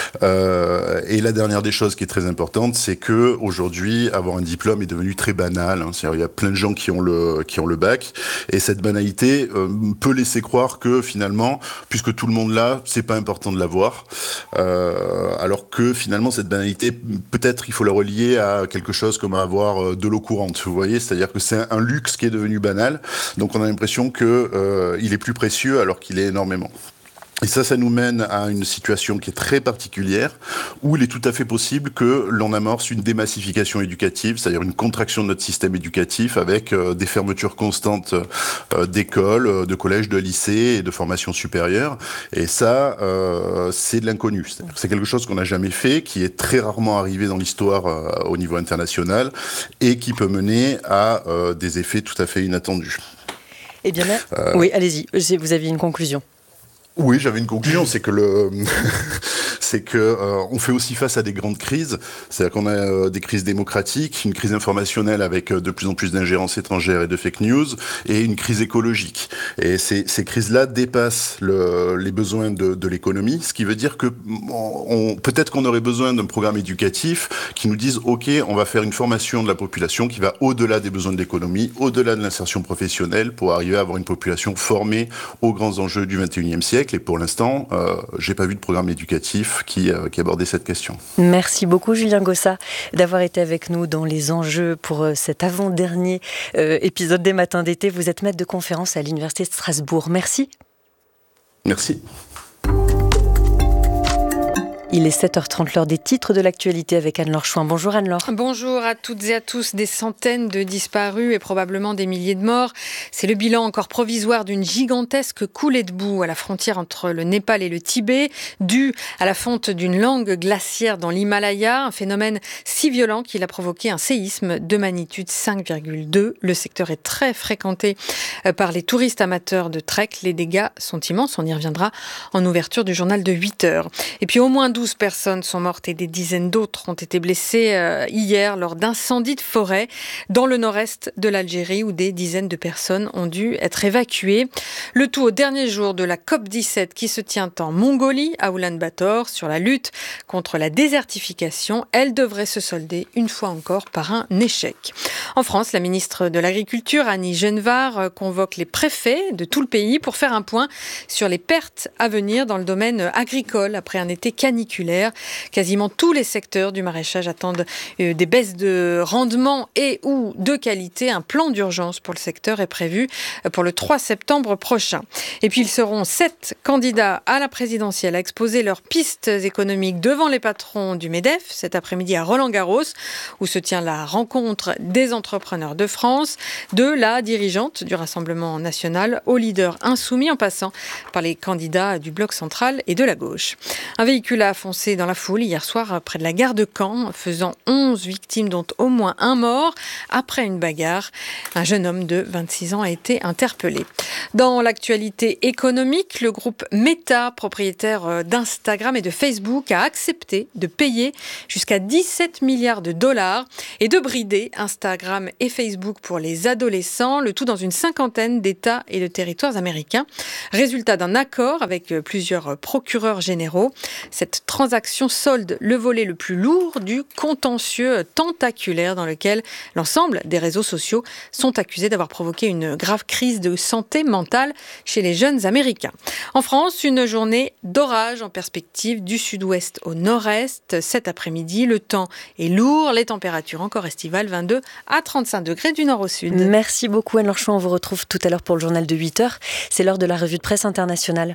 Euh, et la dernière des choses qui est très importante, c'est que aujourd'hui, avoir un diplôme est devenu très banal. Hein. C'est-à-dire, il y a plein de gens qui ont le qui ont le bac, et cette banalité euh, peut laisser croire que finalement, puisque tout le monde l'a, c'est pas important de l'avoir. Euh, alors que finalement, cette banalité, peut-être, il faut la relier à quelque chose comme avoir de l'eau courante. Vous voyez, c'est-à-dire que c'est un luxe qui est devenu banal. Donc, on a l'impression que euh, il est plus précieux alors qu'il est énormément. Et ça, ça nous mène à une situation qui est très particulière, où il est tout à fait possible que l'on amorce une démassification éducative, c'est-à-dire une contraction de notre système éducatif avec euh, des fermetures constantes euh, d'écoles, de collèges, de lycées et de formations supérieures. Et ça, euh, c'est de l'inconnu. C'est-à-dire que c'est quelque chose qu'on n'a jamais fait, qui est très rarement arrivé dans l'histoire euh, au niveau international, et qui peut mener à euh, des effets tout à fait inattendus.
Eh bien, euh... oui, allez-y, vous aviez une conclusion.
Oui, j'avais une conclusion, c'est que le, c'est que euh, on fait aussi face à des grandes crises. C'est-à-dire qu'on a euh, des crises démocratiques, une crise informationnelle avec euh, de plus en plus d'ingérences étrangères et de fake news, et une crise écologique. Et ces, ces crises-là dépassent le, les besoins de, de l'économie, ce qui veut dire que on, on, peut-être qu'on aurait besoin d'un programme éducatif qui nous dise, ok, on va faire une formation de la population qui va au-delà des besoins de l'économie, au-delà de l'insertion professionnelle, pour arriver à avoir une population formée aux grands enjeux du vingt et unième siècle. Et pour l'instant, euh, j'ai pas vu de programme éducatif qui, euh, qui abordait cette question.
Merci beaucoup, Julien Gossa, d'avoir été avec nous dans les enjeux pour euh, cet avant-dernier euh, épisode des Matins d'été. Vous êtes maître de conférence à l'Université de Strasbourg. Merci.
Merci.
Il est sept heures trente, l'heure des titres de l'actualité avec Anne-Laure Chouin. Bonjour Anne-Laure.
Bonjour à toutes et à tous. Des centaines de disparus et probablement des milliers de morts. C'est le bilan encore provisoire d'une gigantesque coulée de boue à la frontière entre le Népal et le Tibet, due à la fonte d'une langue glaciaire dans l'Himalaya, un phénomène si violent qu'il a provoqué un séisme de magnitude cinq virgule deux. Le secteur est très fréquenté par les touristes amateurs de trek. Les dégâts sont immenses. On y reviendra en ouverture du journal de huit heures. Et puis au moins douze personnes sont mortes et des dizaines d'autres ont été blessées euh, hier lors d'incendies de forêt dans le nord-est de l'Algérie, où des dizaines de personnes ont dû être évacuées. Le tout au dernier jour de la COP dix-sept qui se tient en Mongolie, à Oulan-Bator, sur la lutte contre la désertification. Elle devrait se solder une fois encore par un échec. En France, la ministre de l'Agriculture, Annie Genevard, convoque les préfets de tout le pays pour faire un point sur les pertes à venir dans le domaine agricole après un été caniculaire caniculaire. Quasiment tous les secteurs du maraîchage attendent euh, des baisses de rendement et ou de qualité. Un plan d'urgence pour le secteur est prévu pour le trois septembre prochain. Et puis ils seront sept candidats à la présidentielle à exposer leurs pistes économiques devant les patrons du MEDEF cet après-midi à Roland-Garros, où se tient la rencontre des entrepreneurs de France, de la dirigeante du Rassemblement national au leader insoumis, en passant par les candidats du Bloc central et de la gauche. Un véhicule a foncé dans la foule hier soir près de la gare de Caen, faisant onze victimes, dont au moins un mort. Après une bagarre, un jeune homme de vingt-six ans a été interpellé. Dans l'actualité économique, le groupe Meta, propriétaire d'Instagram et de Facebook, a accepté de payer jusqu'à dix-sept milliards de dollars et de brider Instagram et Facebook pour les adolescents, le tout dans une cinquantaine d'États et de territoires américains. Résultat d'un accord avec plusieurs procureurs généraux. Cette transaction solde le volet le plus lourd du contentieux tentaculaire dans lequel l'ensemble des réseaux sociaux sont accusés d'avoir provoqué une grave crise de santé mentale chez les jeunes Américains. En France, une journée d'orage en perspective du sud-ouest au nord-est. Cet après-midi, le temps est lourd, les températures encore estivales, vingt-deux à trente-cinq degrés du nord au sud.
Merci beaucoup Anne Lorchon, on vous retrouve tout à l'heure pour le journal de huit heures. C'est l'heure de la revue de presse internationale.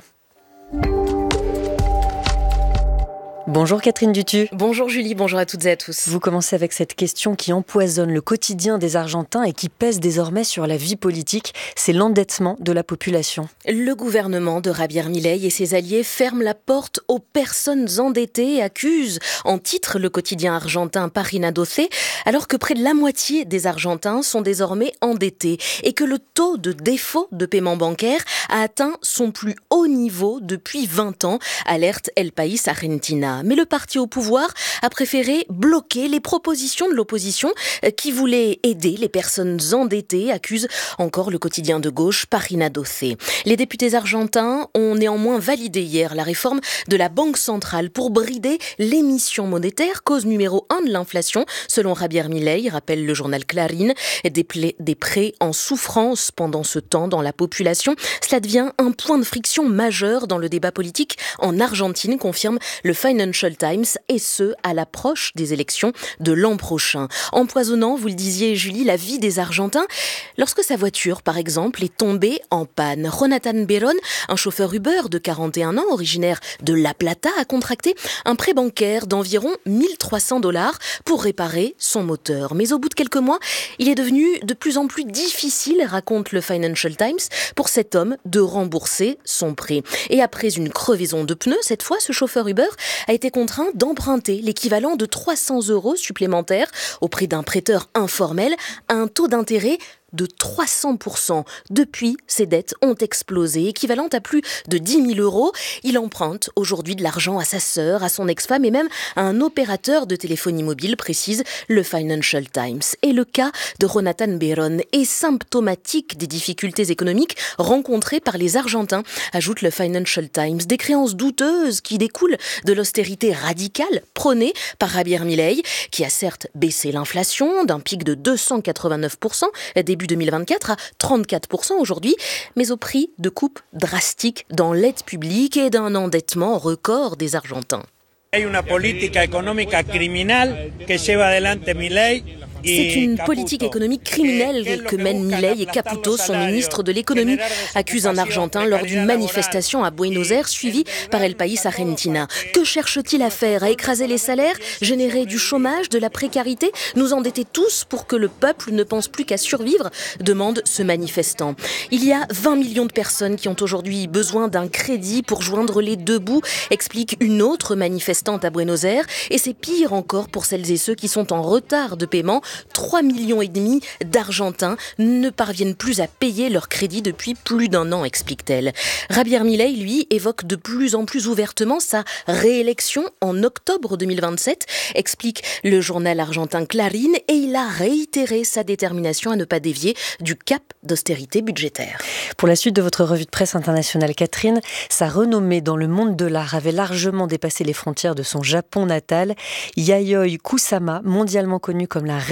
Bonjour Catherine Dutu.
Bonjour Julie, bonjour à toutes et à tous.
Vous commencez avec cette question qui empoisonne le quotidien des Argentins et qui pèse désormais sur la vie politique, c'est l'endettement de la population.
Le gouvernement de Javier Milei et ses alliés ferment la porte aux personnes endettées et accusent en titre le quotidien argentin Página douze, alors que près de la moitié des Argentins sont désormais endettés et que le taux de défaut de paiement bancaire a atteint son plus haut niveau depuis vingt ans, alerte El País Argentina. Mais le parti au pouvoir a préféré bloquer les propositions de l'opposition qui voulait aider les personnes endettées, accuse encore le quotidien de gauche Página douze. Les députés argentins ont néanmoins validé hier la réforme de la Banque centrale pour brider l'émission monétaire, cause numéro un de l'inflation, selon Javier Milei, rappelle le journal Clarín. Des, pla- des prêts en souffrance pendant ce temps dans la population. Cela devient un point de friction majeur dans le débat politique en Argentine, confirme le Financial Times, et ce, à l'approche des élections de l'an prochain. Empoisonnant, vous le disiez Julie, la vie des Argentins, lorsque sa voiture, par exemple, est tombée en panne. Jonathan Beron, un chauffeur Uber de quarante et un ans, originaire de La Plata, a contracté un prêt bancaire d'environ mille trois cents dollars pour réparer son moteur. Mais au bout de quelques mois, il est devenu de plus en plus difficile, raconte le Financial Times, pour cet homme de rembourser son prêt. Et après une crevaison de pneus, cette fois, ce chauffeur Uber a été contraint d'emprunter l'équivalent de trois cents euros supplémentaires auprès d'un prêteur informel à un taux d'intérêt de trois cents pour cent. Depuis, ses dettes ont explosé, équivalentes à plus de dix mille euros. Il emprunte aujourd'hui de l'argent à sa sœur, à son ex-femme et même à un opérateur de téléphonie mobile, précise le Financial Times. Et le cas de Jonathan Beron est symptomatique des difficultés économiques rencontrées par les Argentins, ajoute le Financial Times. Des créances douteuses qui découlent de l'austérité radicale prônée par Javier Milei, qui a certes baissé l'inflation d'un pic de deux cent quatre-vingt-neuf pour cent début deux mille vingt-quatre à trente-quatre pour cent aujourd'hui, mais au prix de coupes drastiques dans l'aide publique et d'un endettement record des Argentins. C'est une politique économique criminelle que mènent Milei et Caputo, son ministre de l'économie, accuse un Argentin lors d'une manifestation à Buenos Aires suivie par El País Argentina. Que cherche-t-il à faire? À écraser les salaires, générer du chômage, de la précarité, nous endetter tous pour que le peuple ne pense plus qu'à survivre, demande ce manifestant. Il y a vingt millions de personnes qui ont aujourd'hui besoin d'un crédit pour joindre les deux bouts, explique une autre manifestante à Buenos Aires, et c'est pire encore pour celles et ceux qui sont en retard de paiement. trois millions et demi d'Argentins ne parviennent plus à payer leur crédit depuis plus d'un an, explique-t-elle. Javier Milei, lui, évoque de plus en plus ouvertement sa réélection en octobre deux mille vingt-sept, explique le journal argentin Clarín, et il a réitéré sa détermination à ne pas dévier du cap d'austérité budgétaire.
Pour la suite de votre revue de presse internationale, Catherine, sa renommée dans le monde de l'art avait largement dépassé les frontières de son Japon natal. Yayoi Kusama, mondialement connue comme la reine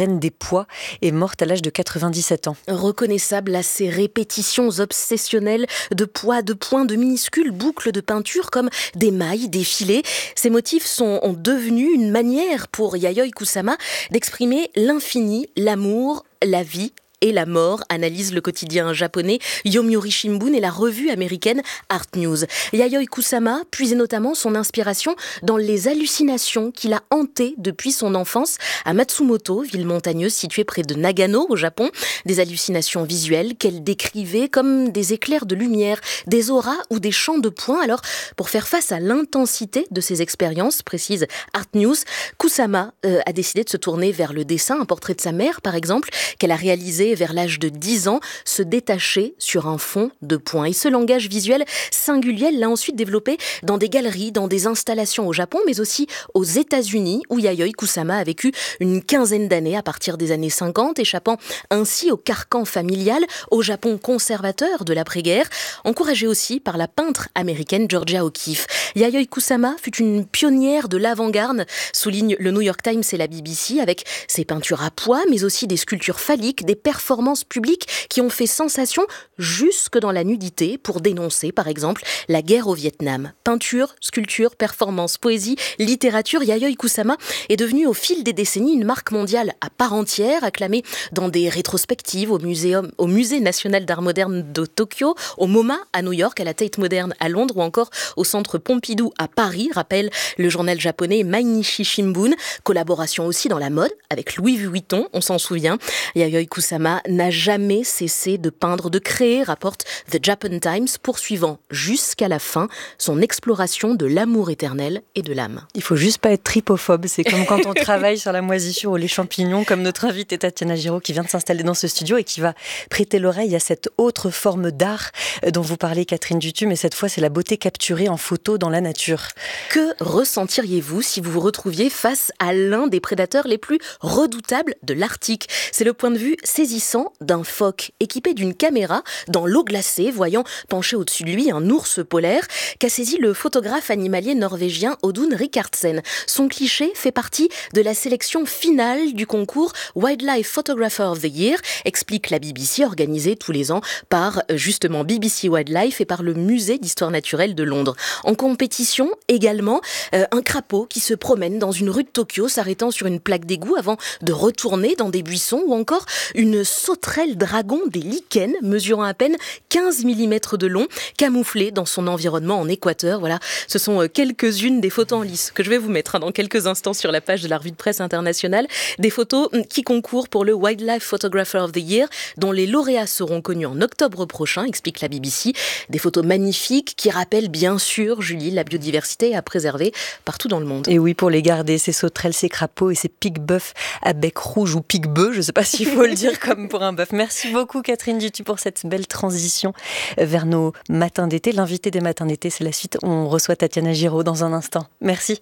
reine des pois, est morte à l'âge de quatre-vingt-dix-sept ans.
Reconnaissable à ses répétitions obsessionnelles de pois, de points, de minuscules boucles de peinture comme des mailles, des filets. Ces motifs sont devenus une manière pour Yayoi Kusama d'exprimer l'infini, l'amour, la vie et la mort, analyse le quotidien japonais Yomiuri Shimbun et la revue américaine Art News. Yayoi Kusama puisait notamment son inspiration dans les hallucinations qu'il a hantées depuis son enfance à Matsumoto, ville montagneuse située près de Nagano au Japon. Des hallucinations visuelles qu'elle décrivait comme des éclairs de lumière, des auras ou des champs de points. Alors, pour faire face à l'intensité de ces expériences, précise Art News, Kusama euh, a décidé de se tourner vers le dessin, un portrait de sa mère par exemple, qu'elle a réalisé vers l'âge de dix ans, se détacher sur un fond de points. Et ce langage visuel singulier l'a ensuite développé dans des galeries, dans des installations au Japon, mais aussi aux États-Unis, où Yayoi Kusama a vécu une quinzaine d'années à partir des années cinquante, échappant ainsi au carcan familial, au Japon conservateur de l'après-guerre, encouragé aussi par la peintre américaine Georgia O'Keeffe. Yayoi Kusama fut une pionnière de l'avant-garde, souligne le New York Times et la B B C, avec ses peintures à pois, mais aussi des sculptures phalliques, des performances publiques qui ont fait sensation jusque dans la nudité pour dénoncer, par exemple, la guerre au Vietnam. Peinture, sculpture, performance, poésie, littérature, Yayoi Kusama est devenue au fil des décennies une marque mondiale à part entière, acclamée dans des rétrospectives au, muséum, au Musée national d'art moderne de Tokyo, au MoMA à New York, à la Tate Modern à Londres ou encore au Centre Pompidou à Paris, rappelle le journal japonais Mainichi Shimbun. Collaboration aussi dans la mode avec Louis Vuitton, on s'en souvient. Yayoi Kusama n'a jamais cessé de peindre, de créer, rapporte The Japan Times, poursuivant jusqu'à la fin son exploration de l'amour éternel et de l'âme.
Il faut juste pas être tripophobe, c'est comme quand on travaille sur la moisissure ou les champignons, comme notre invitée Tatiana Giraud qui vient de s'installer dans ce studio et qui va prêter l'oreille à cette autre forme d'art dont vous parlez, Catherine Dutu, mais cette fois c'est la beauté capturée en photo dans la nature.
Que ressentiriez-vous si vous vous retrouviez face à l'un des prédateurs les plus redoutables de l'Arctique ? C'est le point de vue saisissant d'un phoque équipé d'une caméra dans l'eau glacée, voyant penché au-dessus de lui un ours polaire qu'a saisi le photographe animalier norvégien Audun Rikardsen. Son cliché fait partie de la sélection finale du concours Wildlife Photographer of the Year, explique la B B C, organisée tous les ans par justement B B C Wildlife et par le Musée d'Histoire Naturelle de Londres. En compétition également, euh, un crapaud qui se promène dans une rue de Tokyo, s'arrêtant sur une plaque d'égout avant de retourner dans des buissons, ou encore une sauterelle dragon des lichens, mesurant à peine quinze millimètres de long, camouflée dans son environnement en Équateur. Voilà, ce sont quelques-unes des photos en lice que je vais vous mettre dans quelques instants sur la page de la revue de presse internationale. Des photos qui concourent pour le Wildlife Photographer of the Year, dont les lauréats seront connus en octobre prochain, explique la B B C. Des photos magnifiques qui rappellent bien sûr, Julie, la biodiversité à préserver partout dans le monde.
Et oui, pour les garder, ces sauterelles, ces crapauds et ces pics-bœufs à bec rouge ou pic-bœuf, je ne sais pas s'il faut le dire comme pour un bœuf. Merci beaucoup Catherine Dutu pour cette belle transition vers nos matins d'été. L'invité des matins d'été, c'est la suite. On reçoit Tatiana Giraud dans un instant. Merci.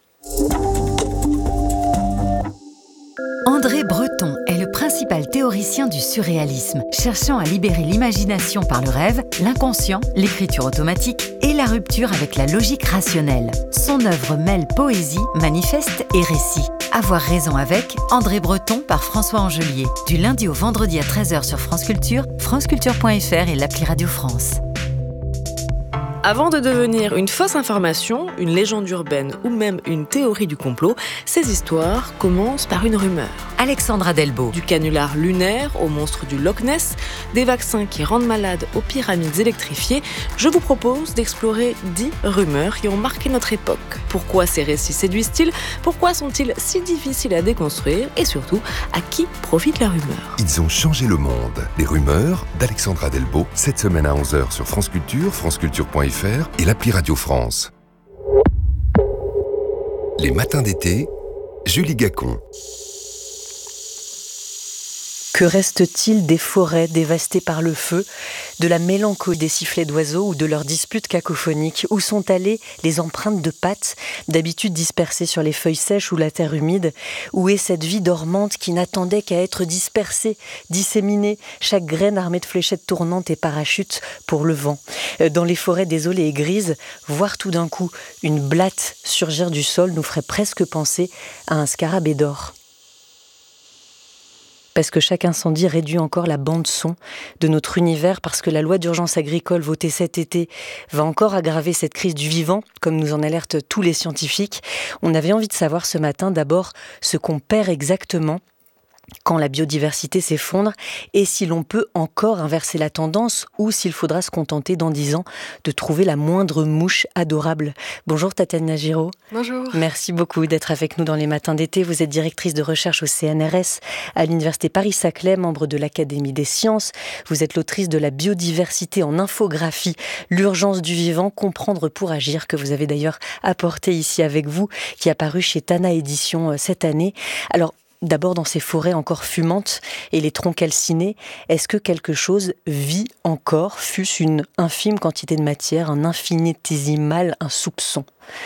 André Breton est le principal théoricien du surréalisme, cherchant à libérer l'imagination par le rêve, l'inconscient, l'écriture automatique et la rupture avec la logique rationnelle. Son œuvre mêle poésie, manifeste et récit. Avoir raison avec André Breton par François Angelier. Du lundi au vendredi à treize heures sur France Culture, franceculture point f r et l'appli Radio France.
Avant de devenir une fausse information, une légende urbaine ou même une théorie du complot, ces histoires commencent par une rumeur.
Alexandra Delbo.
Du canular lunaire au monstre du Loch Ness, des vaccins qui rendent malades aux pyramides électrifiées, je vous propose d'explorer dix rumeurs qui ont marqué notre époque. Pourquoi ces récits séduisent-ils ? Pourquoi sont-ils si difficiles à déconstruire ? Et surtout, à qui profite la rumeur ?
Ils ont changé le monde. Les rumeurs d'Alexandra Delbo, cette semaine à onze heures sur France Culture, franceculture point f r et l'appli Radio France. Les matins d'été, Julie Gacon.
Que reste-t-il des forêts dévastées par le feu, de la mélancolie des sifflets d'oiseaux ou de leurs disputes cacophoniques ? Où sont allées les empreintes de pattes, d'habitude dispersées sur les feuilles sèches ou la terre humide ? Où est cette vie dormante qui n'attendait qu'à être dispersée, disséminée, chaque graine armée de fléchettes tournantes et parachutes pour le vent ? Dans les forêts désolées et grises, voir tout d'un coup une blatte surgir du sol nous ferait presque penser à un scarabée d'or. parce que chaque incendie réduit encore la bande-son de notre univers, parce que la loi d'urgence agricole votée cet été va encore aggraver cette crise du vivant, comme nous en alertent tous les scientifiques. On avait envie de savoir ce matin d'abord ce qu'on perd exactement quand la biodiversité s'effondre, et si l'on peut encore inverser la tendance, ou s'il faudra se contenter dans dix ans de trouver la moindre mouche adorable. Bonjour Tatiana Giraud.
Bonjour.
Merci beaucoup d'être avec nous dans les matins d'été. Vous êtes directrice de recherche au C N R S à l'Université Paris-Saclay, membre de l'Académie des sciences. Vous êtes l'autrice de La biodiversité en infographie, l'urgence du vivant, comprendre pour agir, que vous avez d'ailleurs apporté ici avec vous, qui est apparu chez Tana Éditions cette année. Alors, d'abord, dans ces forêts encore fumantes et les troncs calcinés, est-ce que quelque chose vit encore, fût-ce une infime quantité de matière, un infinitésimal, un soupçon ?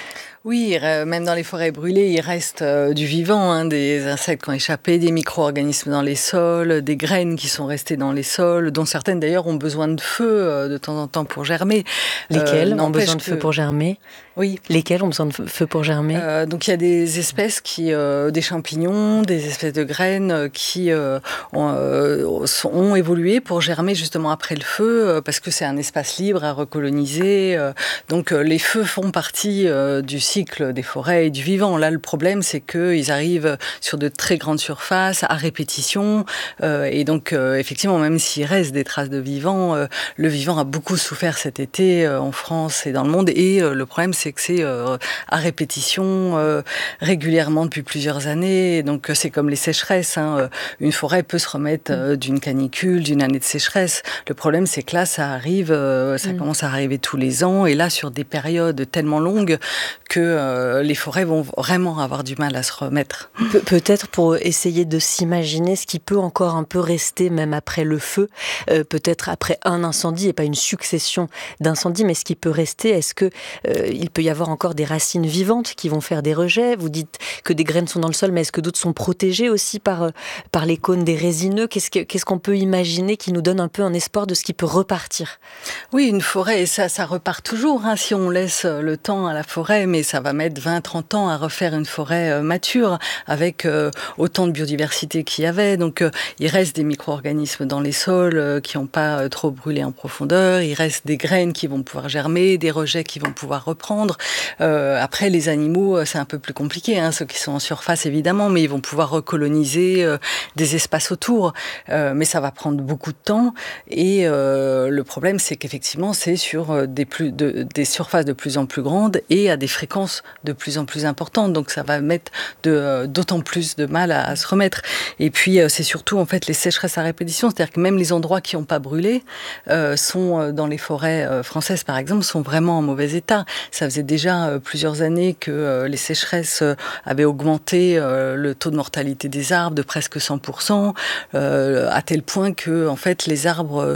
Oui, même dans les forêts brûlées, il reste euh, du vivant, hein, des insectes qui ont échappé, des micro-organismes dans les sols, des graines qui sont restées dans les sols, dont certaines d'ailleurs ont besoin de feu euh, de temps en temps pour germer.
Lesquelles
euh,
ont besoin de
que...
feu pour germer ?
Oui.
Lesquelles ont besoin de feu pour germer ?
euh, Donc il y a des espèces qui, euh, des champignons, des espèces de graines euh, qui euh, ont, euh, sont, ont évolué pour germer justement après le feu, euh, parce que c'est un espace libre à recoloniser. Euh, donc euh, les feux font partie euh, du cycle des forêts et du vivant. Là, le problème, c'est qu'ils arrivent sur de très grandes surfaces, à répétition, euh, et donc euh, effectivement, même s'il reste des traces de vivant, euh, le vivant a beaucoup souffert cet été euh, en France et dans le monde, et euh, le problème, c'est que c'est euh, à répétition, euh, régulièrement depuis plusieurs années. Et donc c'est comme les sécheresses, hein. Une forêt peut se remettre euh, d'une canicule, d'une année de sécheresse. Le problème, c'est que là, ça arrive, euh, ça mmh. commence à arriver tous les ans, et là, sur des périodes tellement longues que euh, les forêts vont vraiment avoir du mal à se remettre.
Pe- peut-être pour essayer de s'imaginer ce qui peut encore un peu rester même après le feu, euh, peut-être après un incendie, et pas une succession d'incendies, mais ce qui peut rester, est-ce que euh, il peut y avoir encore des racines vivantes qui vont faire des rejets ? Vous dites que des graines sont dans le sol, mais est-ce que d'autres sont protégées aussi par, par les cônes des résineux ? Qu'est-ce, que, qu'est-ce qu'on peut imaginer qui nous donne un peu un espoir de ce qui peut repartir ?
Oui, une forêt, ça, ça repart toujours, hein, si on laisse le temps à la forêt, mais ça va mettre vingt à trente ans à refaire une forêt euh, mature, avec euh, autant de biodiversité qu'il y avait. Donc euh, il reste des micro-organismes dans les sols euh, qui n'ont pas euh, trop brûlé en profondeur, il reste des graines qui vont pouvoir germer, des rejets qui vont pouvoir reprendre. Euh, après, les animaux, c'est un peu plus compliqué, hein, ceux qui sont en surface évidemment, mais ils vont pouvoir recoloniser euh, des espaces autour. Euh, mais ça va prendre beaucoup de temps, et euh, le problème, c'est qu'effectivement, c'est sur des, plus, de, des surfaces de plus en plus grandes et à des fréquences de plus en plus importantes. Donc ça va mettre de, euh, d'autant plus de mal à, à se remettre. Et puis, euh, c'est surtout en fait les sécheresses à répétition, c'est-à-dire que même les endroits qui n'ont pas brûlé euh, sont, euh, dans les forêts euh, françaises par exemple, sont vraiment en mauvais état. Ça faisait déjà euh, plusieurs années que euh, les sécheresses euh, avaient augmenté euh, le taux de mortalité des arbres de presque cent pour cent, euh, à tel point que en fait les arbres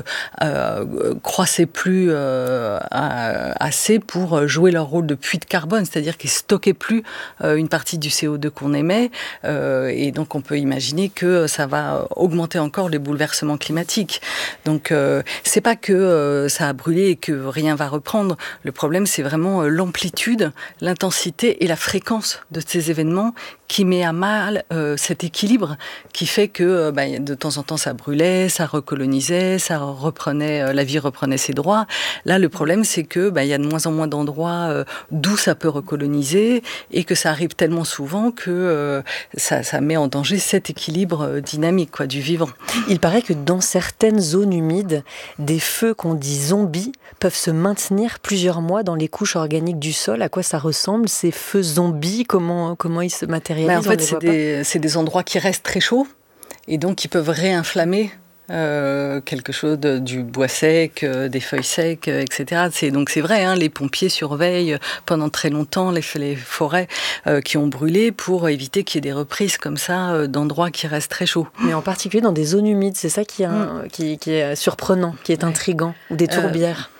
euh, croissaient plus euh, à, assez pour jouer leur rôle de puits de carbone, c'est-à-dire qu'ils stockaient plus euh, une partie du C O deux qu'on émet, euh, et donc on peut imaginer que ça va augmenter encore les bouleversements climatiques. Donc euh, c'est pas que euh, ça a brûlé et que rien va reprendre. Le problème, c'est vraiment euh, l'amplitude, l'intensité et la fréquence de ces événements qui met à mal euh, cet équilibre qui fait que euh, bah, de temps en temps ça brûlait, ça recolonisait, ça reprenait, euh, la vie reprenait ses droits. Là, le problème, c'est que bah, y a de moins en moins d'endroits euh, d'où ça peut recoloniser, et que ça arrive tellement souvent que euh, ça, ça met en danger cet équilibre euh, dynamique quoi, du vivant.
Il paraît que dans certaines zones humides, des feux qu'on dit zombies peuvent se maintenir plusieurs mois dans les couches organiques du sol. À quoi ça ressemble, ces feux zombies ? Comment, comment ils se matérialisent ?
Ben, en fait, c'est des, c'est des endroits qui restent très chauds, et donc qui peuvent réinflammer Euh, quelque chose de, du bois sec, euh, des feuilles secs, euh, et cetera. C'est, donc c'est vrai, hein, les pompiers surveillent pendant très longtemps les, les forêts euh, qui ont brûlé pour éviter qu'il y ait des reprises comme ça euh, d'endroits qui restent très chauds.
Mais en particulier dans des zones humides, c'est ça qui est, un, mmh. qui, qui est surprenant, qui est intriguant, ou des tourbières.
Euh,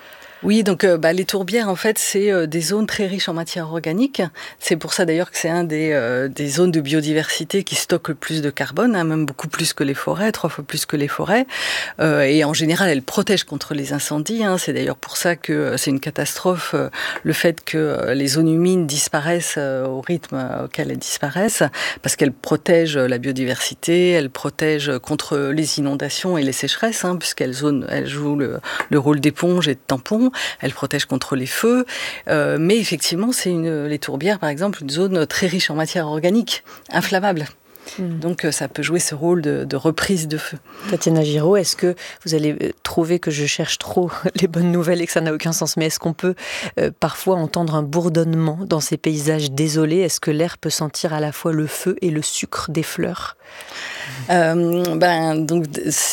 Oui, donc euh, bah, les tourbières, en fait, c'est euh, des zones très riches en matière organique. C'est pour ça d'ailleurs que c'est un des, euh, des zones de biodiversité qui stockent le plus de carbone, hein, même beaucoup plus que les forêts, trois fois plus que les forêts. Euh, et en général, elles protègent contre les incendies. Hein. C'est d'ailleurs pour ça que euh, c'est une catastrophe, euh, le fait que euh, les zones humides disparaissent euh, au rythme auquel elles disparaissent, parce qu'elles protègent la biodiversité, elles protègent contre les inondations et les sécheresses, hein, puisqu'elles zone, elles jouent le, le rôle d'éponge et de tampon. Elles protègent contre les feux. Euh, mais effectivement, c'est une, les tourbières, par exemple, une zone très riche en matière organique, inflammable. Mmh. Donc ça peut jouer ce rôle de, de reprise de feu.
Tatiana Giraud, est-ce que vous allez trouver que je cherche trop les bonnes nouvelles et que ça n'a aucun sens, mais est-ce qu'on peut euh, parfois entendre un bourdonnement dans ces paysages désolés? Est-ce que l'air peut sentir à la fois le feu et le sucre des fleurs?
Euh, ben, donc,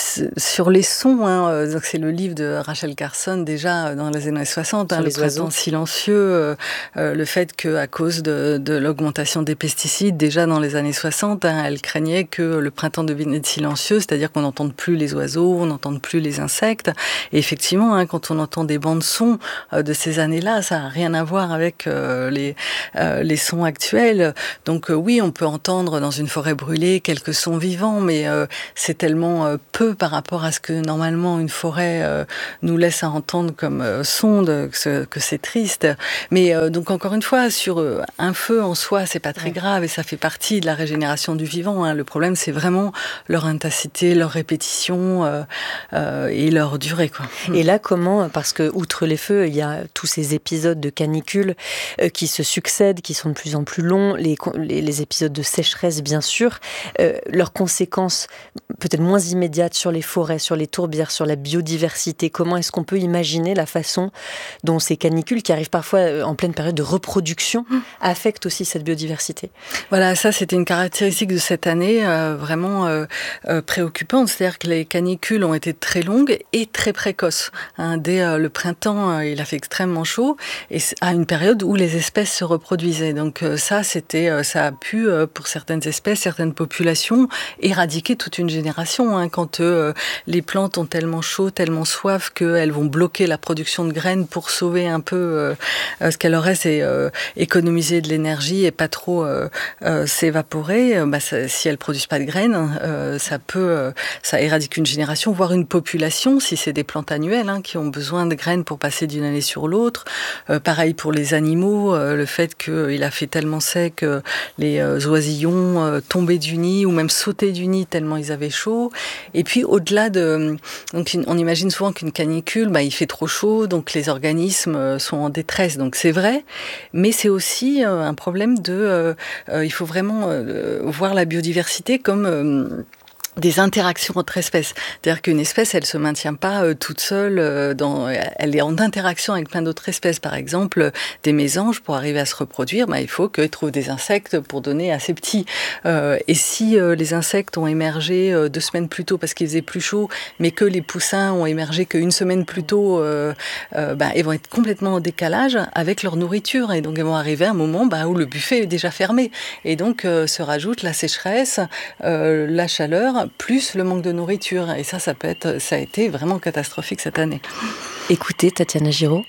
sur les sons, hein, donc c'est le livre de Rachel Carson, déjà dans les années soixante, hein, le printemps silencieux, euh, euh, le fait qu'à cause de, de l'augmentation des pesticides, déjà dans les années soixante, hein, elle craignait que le printemps devienne silencieux, c'est-à-dire qu'on n'entende plus les oiseaux, on n'entende plus les insectes. Et effectivement, hein, quand on entend des bandes sons euh, de ces années-là, ça n'a rien à voir avec euh, les, euh, les sons actuels. Donc euh, oui, on peut entendre dans une forêt brûlée quelques sons vivants, mais euh, c'est tellement euh, peu par rapport à ce que normalement une forêt euh, nous laisse à entendre comme euh, son, de, que, que c'est triste. Mais euh, donc encore une fois, sur euh, un feu en soi, c'est pas très ouais. grave et ça fait partie de la régénération du vivant. Hein. Le problème, c'est vraiment leur intensité, leur répétition euh, euh, et leur durée, quoi.
Et là, comment, parce que outre les feux, il y a tous ces épisodes de canicule euh, qui se succèdent, qui sont de plus en plus longs, les, les, les épisodes de sécheresse, bien sûr, euh, leurs conséquences peut-être moins immédiates sur les forêts, sur les tourbières, sur la biodiversité. Comment est-ce qu'on peut imaginer la façon dont ces canicules, qui arrivent parfois en pleine période de reproduction, affectent aussi cette biodiversité?
Voilà, ça c'était une caractéristique de cette année euh, vraiment euh, euh, préoccupante, c'est-à-dire que les canicules ont été très longues et très précoces. Hein, dès euh, le printemps, euh, il a fait extrêmement chaud et à une période où les espèces se reproduisaient. Donc euh, ça, c'était, euh, ça a pu, euh, pour certaines espèces, certaines populations, éradiquer toute une génération. Hein, quand euh, les plantes ont tellement chaud, tellement soif qu'elles vont bloquer la production de graines pour sauver un peu euh, euh, ce qu'elle aurait, c'est euh, économiser de l'énergie et pas trop euh, euh, s'évaporer. Euh, bah, ça, si elles produisent pas de graines, euh, ça peut, euh, ça éradique une génération, voire une population, si c'est des plantes annuelles hein, qui ont besoin de graines pour passer d'une année sur l'autre. Euh, pareil pour les animaux, euh, le fait qu'il a fait tellement sec, euh, les euh, oisillons euh, tombaient du nid ou même sautaient du nid tellement ils avaient chaud. Et puis au-delà de, donc on imagine souvent qu'une canicule, bah, il fait trop chaud, donc les organismes sont en détresse. Donc c'est vrai, mais c'est aussi euh, un problème de, euh, euh, il faut vraiment euh, voir la biodiversité comme euh, des interactions entre espèces. C'est-à-dire qu'une espèce, elle se maintient pas euh, toute seule, euh, dans, elle est en interaction avec plein d'autres espèces. Par exemple, des mésanges, pour arriver à se reproduire, bah, il faut qu'ils trouvent des insectes pour donner à ses petits. Euh, et si euh, les insectes ont émergé euh, deux semaines plus tôt parce qu'il faisait plus chaud, mais que les poussins ont émergé qu'une semaine plus tôt, euh, euh, bah, ils vont être complètement en décalage avec leur nourriture. Et donc, ils vont arriver à un moment bah, où le buffet est déjà fermé. Et donc, euh, se rajoute la sécheresse, euh, la chaleur, plus le manque de nourriture. Et ça, ça peut être, ça a été vraiment catastrophique cette année.
Écoutez, Tatiana Giraud.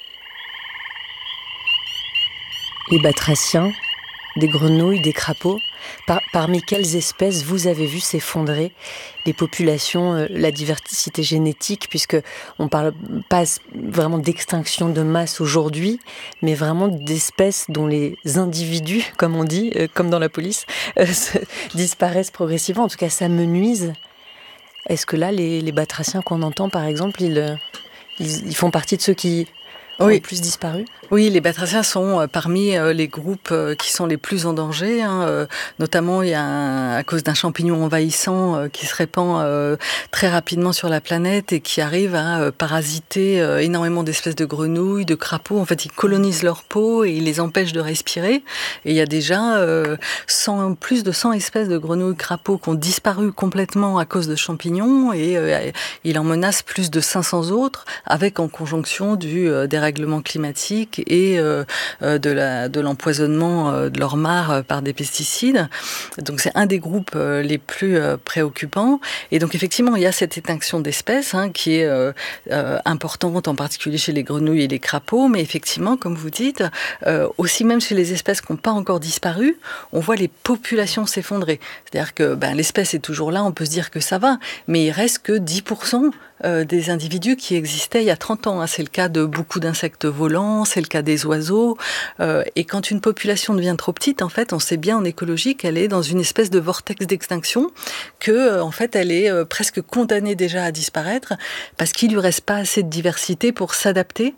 Les batraciens, des grenouilles, des crapauds, par, parmi quelles espèces vous avez vu s'effondrer les populations, euh, la diversité génétique, puisque on parle pas vraiment d'extinction de masse aujourd'hui, mais vraiment d'espèces dont les individus, comme on dit, euh, comme dans la police, euh, disparaissent progressivement. En tout cas, ça menuise. Est-ce que là, les, les batraciens qu'on entend, par exemple, ils, ils, ils font partie de ceux qui ont oui. le plus disparu ?
Oui, les batraciens sont parmi les groupes qui sont les plus en danger. Hein. Notamment, il y a un, à cause d'un champignon envahissant qui se répand très rapidement sur la planète et qui arrive à parasiter énormément d'espèces de grenouilles, de crapauds. En fait, ils colonisent leur peau et ils les empêchent de respirer. Et il y a déjà cent, plus de cent espèces de grenouilles, crapauds qui ont disparu complètement à cause de champignons et il en menace plus de cinq cents autres avec en conjonction du dérèglement dérèglement climatique et euh, de, la, de l'empoisonnement euh, de leurs mares par des pesticides. Donc c'est un des groupes euh, les plus euh, préoccupants. Et donc effectivement, il y a cette extinction d'espèces hein, qui est euh, euh, importante, en particulier chez les grenouilles et les crapauds. Mais effectivement, comme vous dites, euh, aussi même chez les espèces qui n'ont pas encore disparu, on voit les populations s'effondrer. C'est-à-dire que ben, l'espèce est toujours là, on peut se dire que ça va, mais il reste que dix pour cent des individus qui existaient il y a trente ans. C'est le cas de beaucoup d'insectes volants, c'est le cas des oiseaux. Et quand une population devient trop petite, en fait, on sait bien en écologie qu'elle est dans une espèce de vortex d'extinction, que en fait, elle est presque condamnée déjà à disparaître parce qu'il lui reste pas assez de diversité pour s'adapter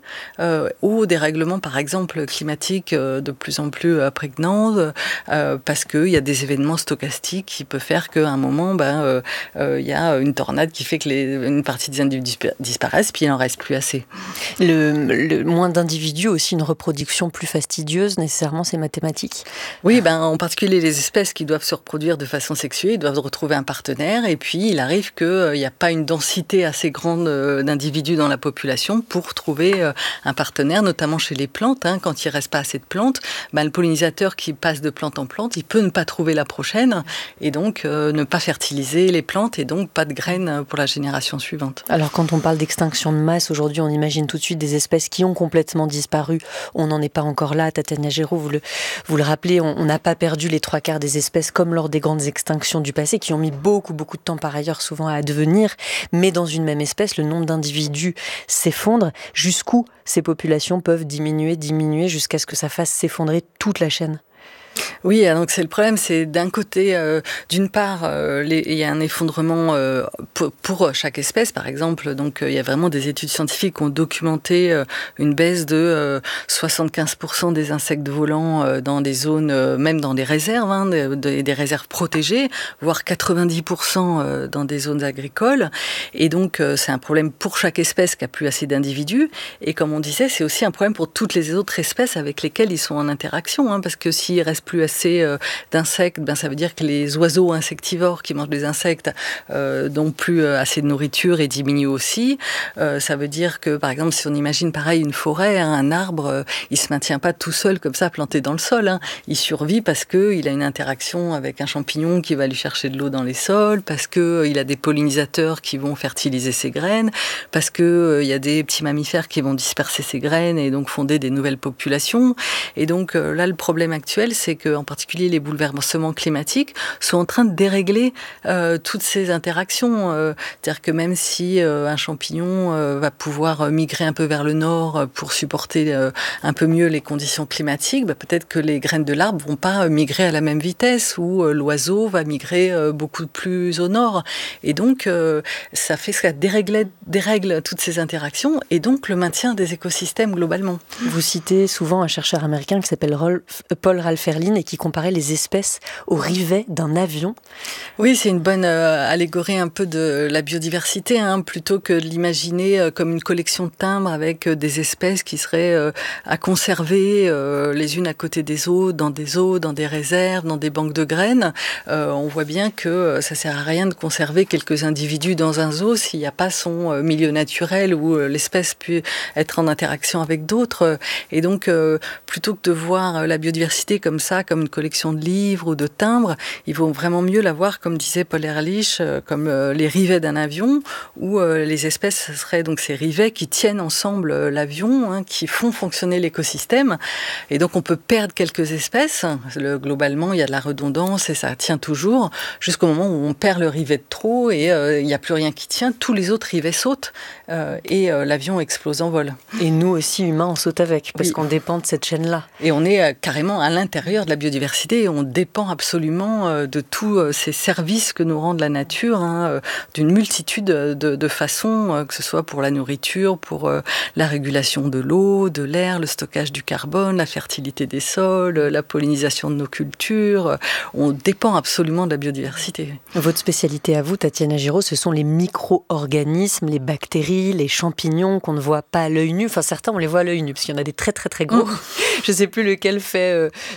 aux dérèglements, par exemple, climatiques de plus en plus prégnants, parce qu'il y a des événements stochastiques qui peuvent faire qu'à un moment, ben, il y a une tornade qui fait que les, une partie des individus disparaissent, puis il n'en reste plus assez.
Le, le moins d'individus, aussi une reproduction plus fastidieuse, nécessairement, c'est mathématique.
Oui, ben, en particulier les espèces qui doivent se reproduire de façon sexuée, ils doivent retrouver un partenaire, et puis il arrive qu'il n'y euh, a pas une densité assez grande euh, d'individus dans la population pour trouver euh, un partenaire, notamment chez les plantes. Hein, quand il ne reste pas assez de plantes, ben, le pollinisateur qui passe de plante en plante, il peut ne pas trouver la prochaine, et donc euh, ne pas fertiliser les plantes, et donc pas de graines pour la génération suivante.
Alors quand on parle d'extinction de masse, aujourd'hui on imagine tout de suite des espèces qui ont complètement disparu. On n'en est pas encore là, Tatiana Géraud, vous le, vous le rappelez, on n'a pas perdu les trois quarts des espèces comme lors des grandes extinctions du passé, qui ont mis beaucoup beaucoup de temps par ailleurs souvent à advenir, mais dans une même espèce, le nombre d'individus s'effondre. Jusqu'où ces populations peuvent diminuer, diminuer, jusqu'à ce que ça fasse s'effondrer toute la chaîne?
Oui, donc c'est le problème, c'est d'un côté, euh, d'une part, euh, les, il y a un effondrement euh, pour, pour chaque espèce, par exemple. Donc euh, il y a vraiment des études scientifiques qui ont documenté euh, une baisse de euh, soixante-quinze pour cent des insectes volants euh, dans des zones, euh, même dans des réserves, hein, des, des réserves protégées, voire quatre-vingt-dix pour cent euh, dans des zones agricoles. Et donc euh, c'est un problème pour chaque espèce qui a plus assez d'individus. Et comme on disait, c'est aussi un problème pour toutes les autres espèces avec lesquelles ils sont en interaction, hein, parce que s'il reste plus assez euh, d'insectes, ben ça veut dire que les oiseaux insectivores qui mangent des insectes euh, n'ont plus euh, assez de nourriture et diminuent aussi. Euh, ça veut dire que, par exemple, si on imagine pareil une forêt, hein, un arbre, euh, il se maintient pas tout seul comme ça planté dans le sol. Hein. Il survit parce que il a une interaction avec un champignon qui va lui chercher de l'eau dans les sols, parce que euh, il a des pollinisateurs qui vont fertiliser ses graines, parce que euh, il y a des petits mammifères qui vont disperser ses graines et donc fonder des nouvelles populations. Et donc euh, là, le problème actuel, c'est que en particulier les bouleversements climatiques sont en train de dérégler euh, toutes ces interactions. Euh, c'est-à-dire que même si euh, un champignon euh, va pouvoir migrer un peu vers le nord pour supporter euh, un peu mieux les conditions climatiques, bah, peut-être que les graines de l'arbre vont pas migrer à la même vitesse, ou euh, l'oiseau va migrer euh, beaucoup plus au nord. Et donc, euh, ça fait ça dérègle, dérègle toutes ces interactions et donc le maintien des écosystèmes globalement.
Vous citez souvent un chercheur américain qui s'appelle Rolf, Paul Ralph Ehrlich et qui comparait les espèces au rivet d'un avion.
Oui, c'est une bonne euh, allégorie un peu de la biodiversité, hein, plutôt que de l'imaginer euh, comme une collection de timbres avec euh, des espèces qui seraient euh, à conserver euh, les unes à côté des autres, dans des eaux, dans des réserves, dans des banques de graines. Euh, on voit bien que euh, ça sert à rien de conserver quelques individus dans un zoo s'il n'y a pas son euh, milieu naturel où euh, l'espèce peut être en interaction avec d'autres. Et donc, euh, plutôt que de voir la biodiversité comme ça, comme une collection de livres ou de timbres, il vaut vraiment mieux la voir, comme disait Paul Ehrlich, euh, comme euh, les rivets d'un avion, où euh, les espèces ce seraient donc ces rivets qui tiennent ensemble euh, l'avion, hein, qui font fonctionner l'écosystème. Et donc on peut perdre quelques espèces. Le, globalement, il y a de la redondance et ça tient toujours, jusqu'au moment où on perd le rivet de trop et euh, il n'y a plus rien qui tient. Tous les autres rivets sautent euh, et euh, l'avion explose en vol.
Et nous aussi, humains, on saute avec, parce oui. qu'on dépend de cette chaîne-là.
Et on est euh, carrément à l'intérieur de la biodiversité et on dépend absolument euh, de tous euh, ces services que nous rend la nature, hein, euh, d'une multitude de, de façons, euh, que ce soit pour la nourriture, pour euh, la régulation de l'eau, de l'air, le stockage du carbone, la fertilité des sols, euh, la pollinisation de nos cultures. Euh, on dépend absolument de la biodiversité.
Votre spécialité à vous, Tatiana Géraud, ce sont les micro-organismes, les bactéries, les champignons qu'on ne voit pas à l'œil nu. Enfin, certains, on les voit à l'œil nu, parce qu'il y en a des très très très gros. Mmh. Je ne sais plus lequel fait euh, je ne sais combien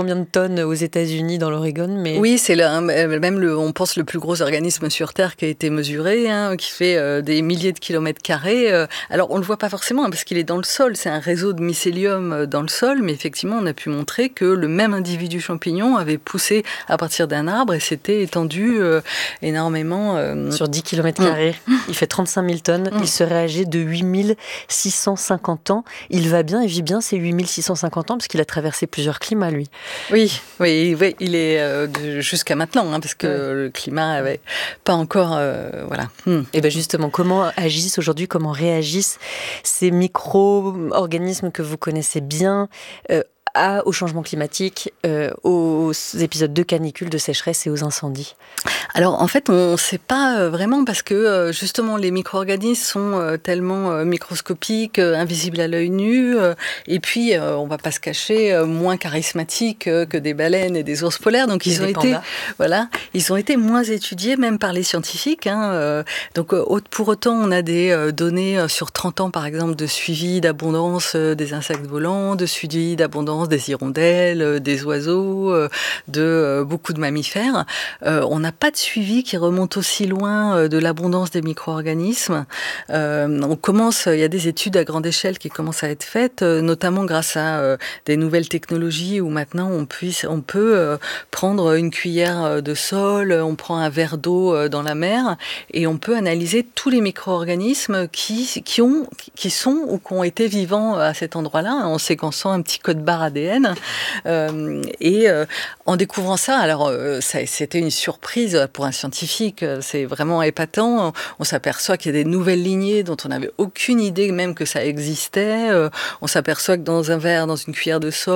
combien de tonnes aux États-Unis, dans l'Oregon, mais...
Oui, c'est là, même, le, on pense, le plus gros organisme sur Terre qui a été mesuré, hein, qui fait euh, des milliers de kilomètres carrés. Euh, alors, on ne le voit pas forcément, hein, parce qu'il est dans le sol. C'est un réseau de mycélium dans le sol, mais effectivement, on a pu montrer que le même individu champignon avait poussé à partir d'un arbre et s'était étendu euh, énormément. Euh...
Sur dix kilomètres carrés. Mmh. Il fait trente-cinq mille tonnes. Mmh. Il serait âgé de huit mille six cent cinquante ans. Il va bien, il vit bien ces huit mille six cent cinquante ans, parce qu'il a traversé plusieurs climats, lui.
Oui, oui, oui il est euh, de, jusqu'à maintenant, hein, parce que ouais. le climat n'avait pas encore... Euh, voilà.
Mmh. Et bien justement, comment agissent aujourd'hui, comment réagissent ces micro-organismes que vous connaissez bien euh, à, au changement climatique, euh, aux épisodes de canicule, de sécheresse et aux incendies?
Alors en fait, on ne sait pas vraiment parce que euh, justement les micro-organismes sont euh, tellement euh, microscopiques, euh, invisibles à l'œil nu, euh, et puis euh, on ne va pas se cacher, euh, moins charismatiques euh, que des baleines et des ours polaires. Donc ils ont été, voilà, ils ont été moins étudiés même par les scientifiques. Hein, euh, donc euh, pour autant, on a des euh, données euh, sur trente ans par exemple de suivi d'abondance euh, des insectes volants, de suivi d'abondance des hirondelles, euh, des oiseaux, euh, de euh, beaucoup de mammifères. Euh, on n'a pas de suivi qui remonte aussi loin euh, de l'abondance des micro-organismes. Euh, on commence, il y a des études à grande échelle qui commencent à être faites, euh, notamment grâce à euh, des nouvelles technologies où maintenant on, puisse, on peut euh, prendre une cuillère de sol, on prend un verre d'eau euh, dans la mer et on peut analyser tous les micro-organismes qui, qui, ont, qui sont ou qui ont été vivants à cet endroit-là, en séquençant un petit code barre A D N. Euh, et euh, en découvrant ça, alors euh, ça, c'était une surprise pour un scientifique, c'est vraiment épatant. On s'aperçoit qu'il y a des nouvelles lignées dont on n'avait aucune idée même que ça existait. On s'aperçoit que dans un verre, dans une cuillère de sol,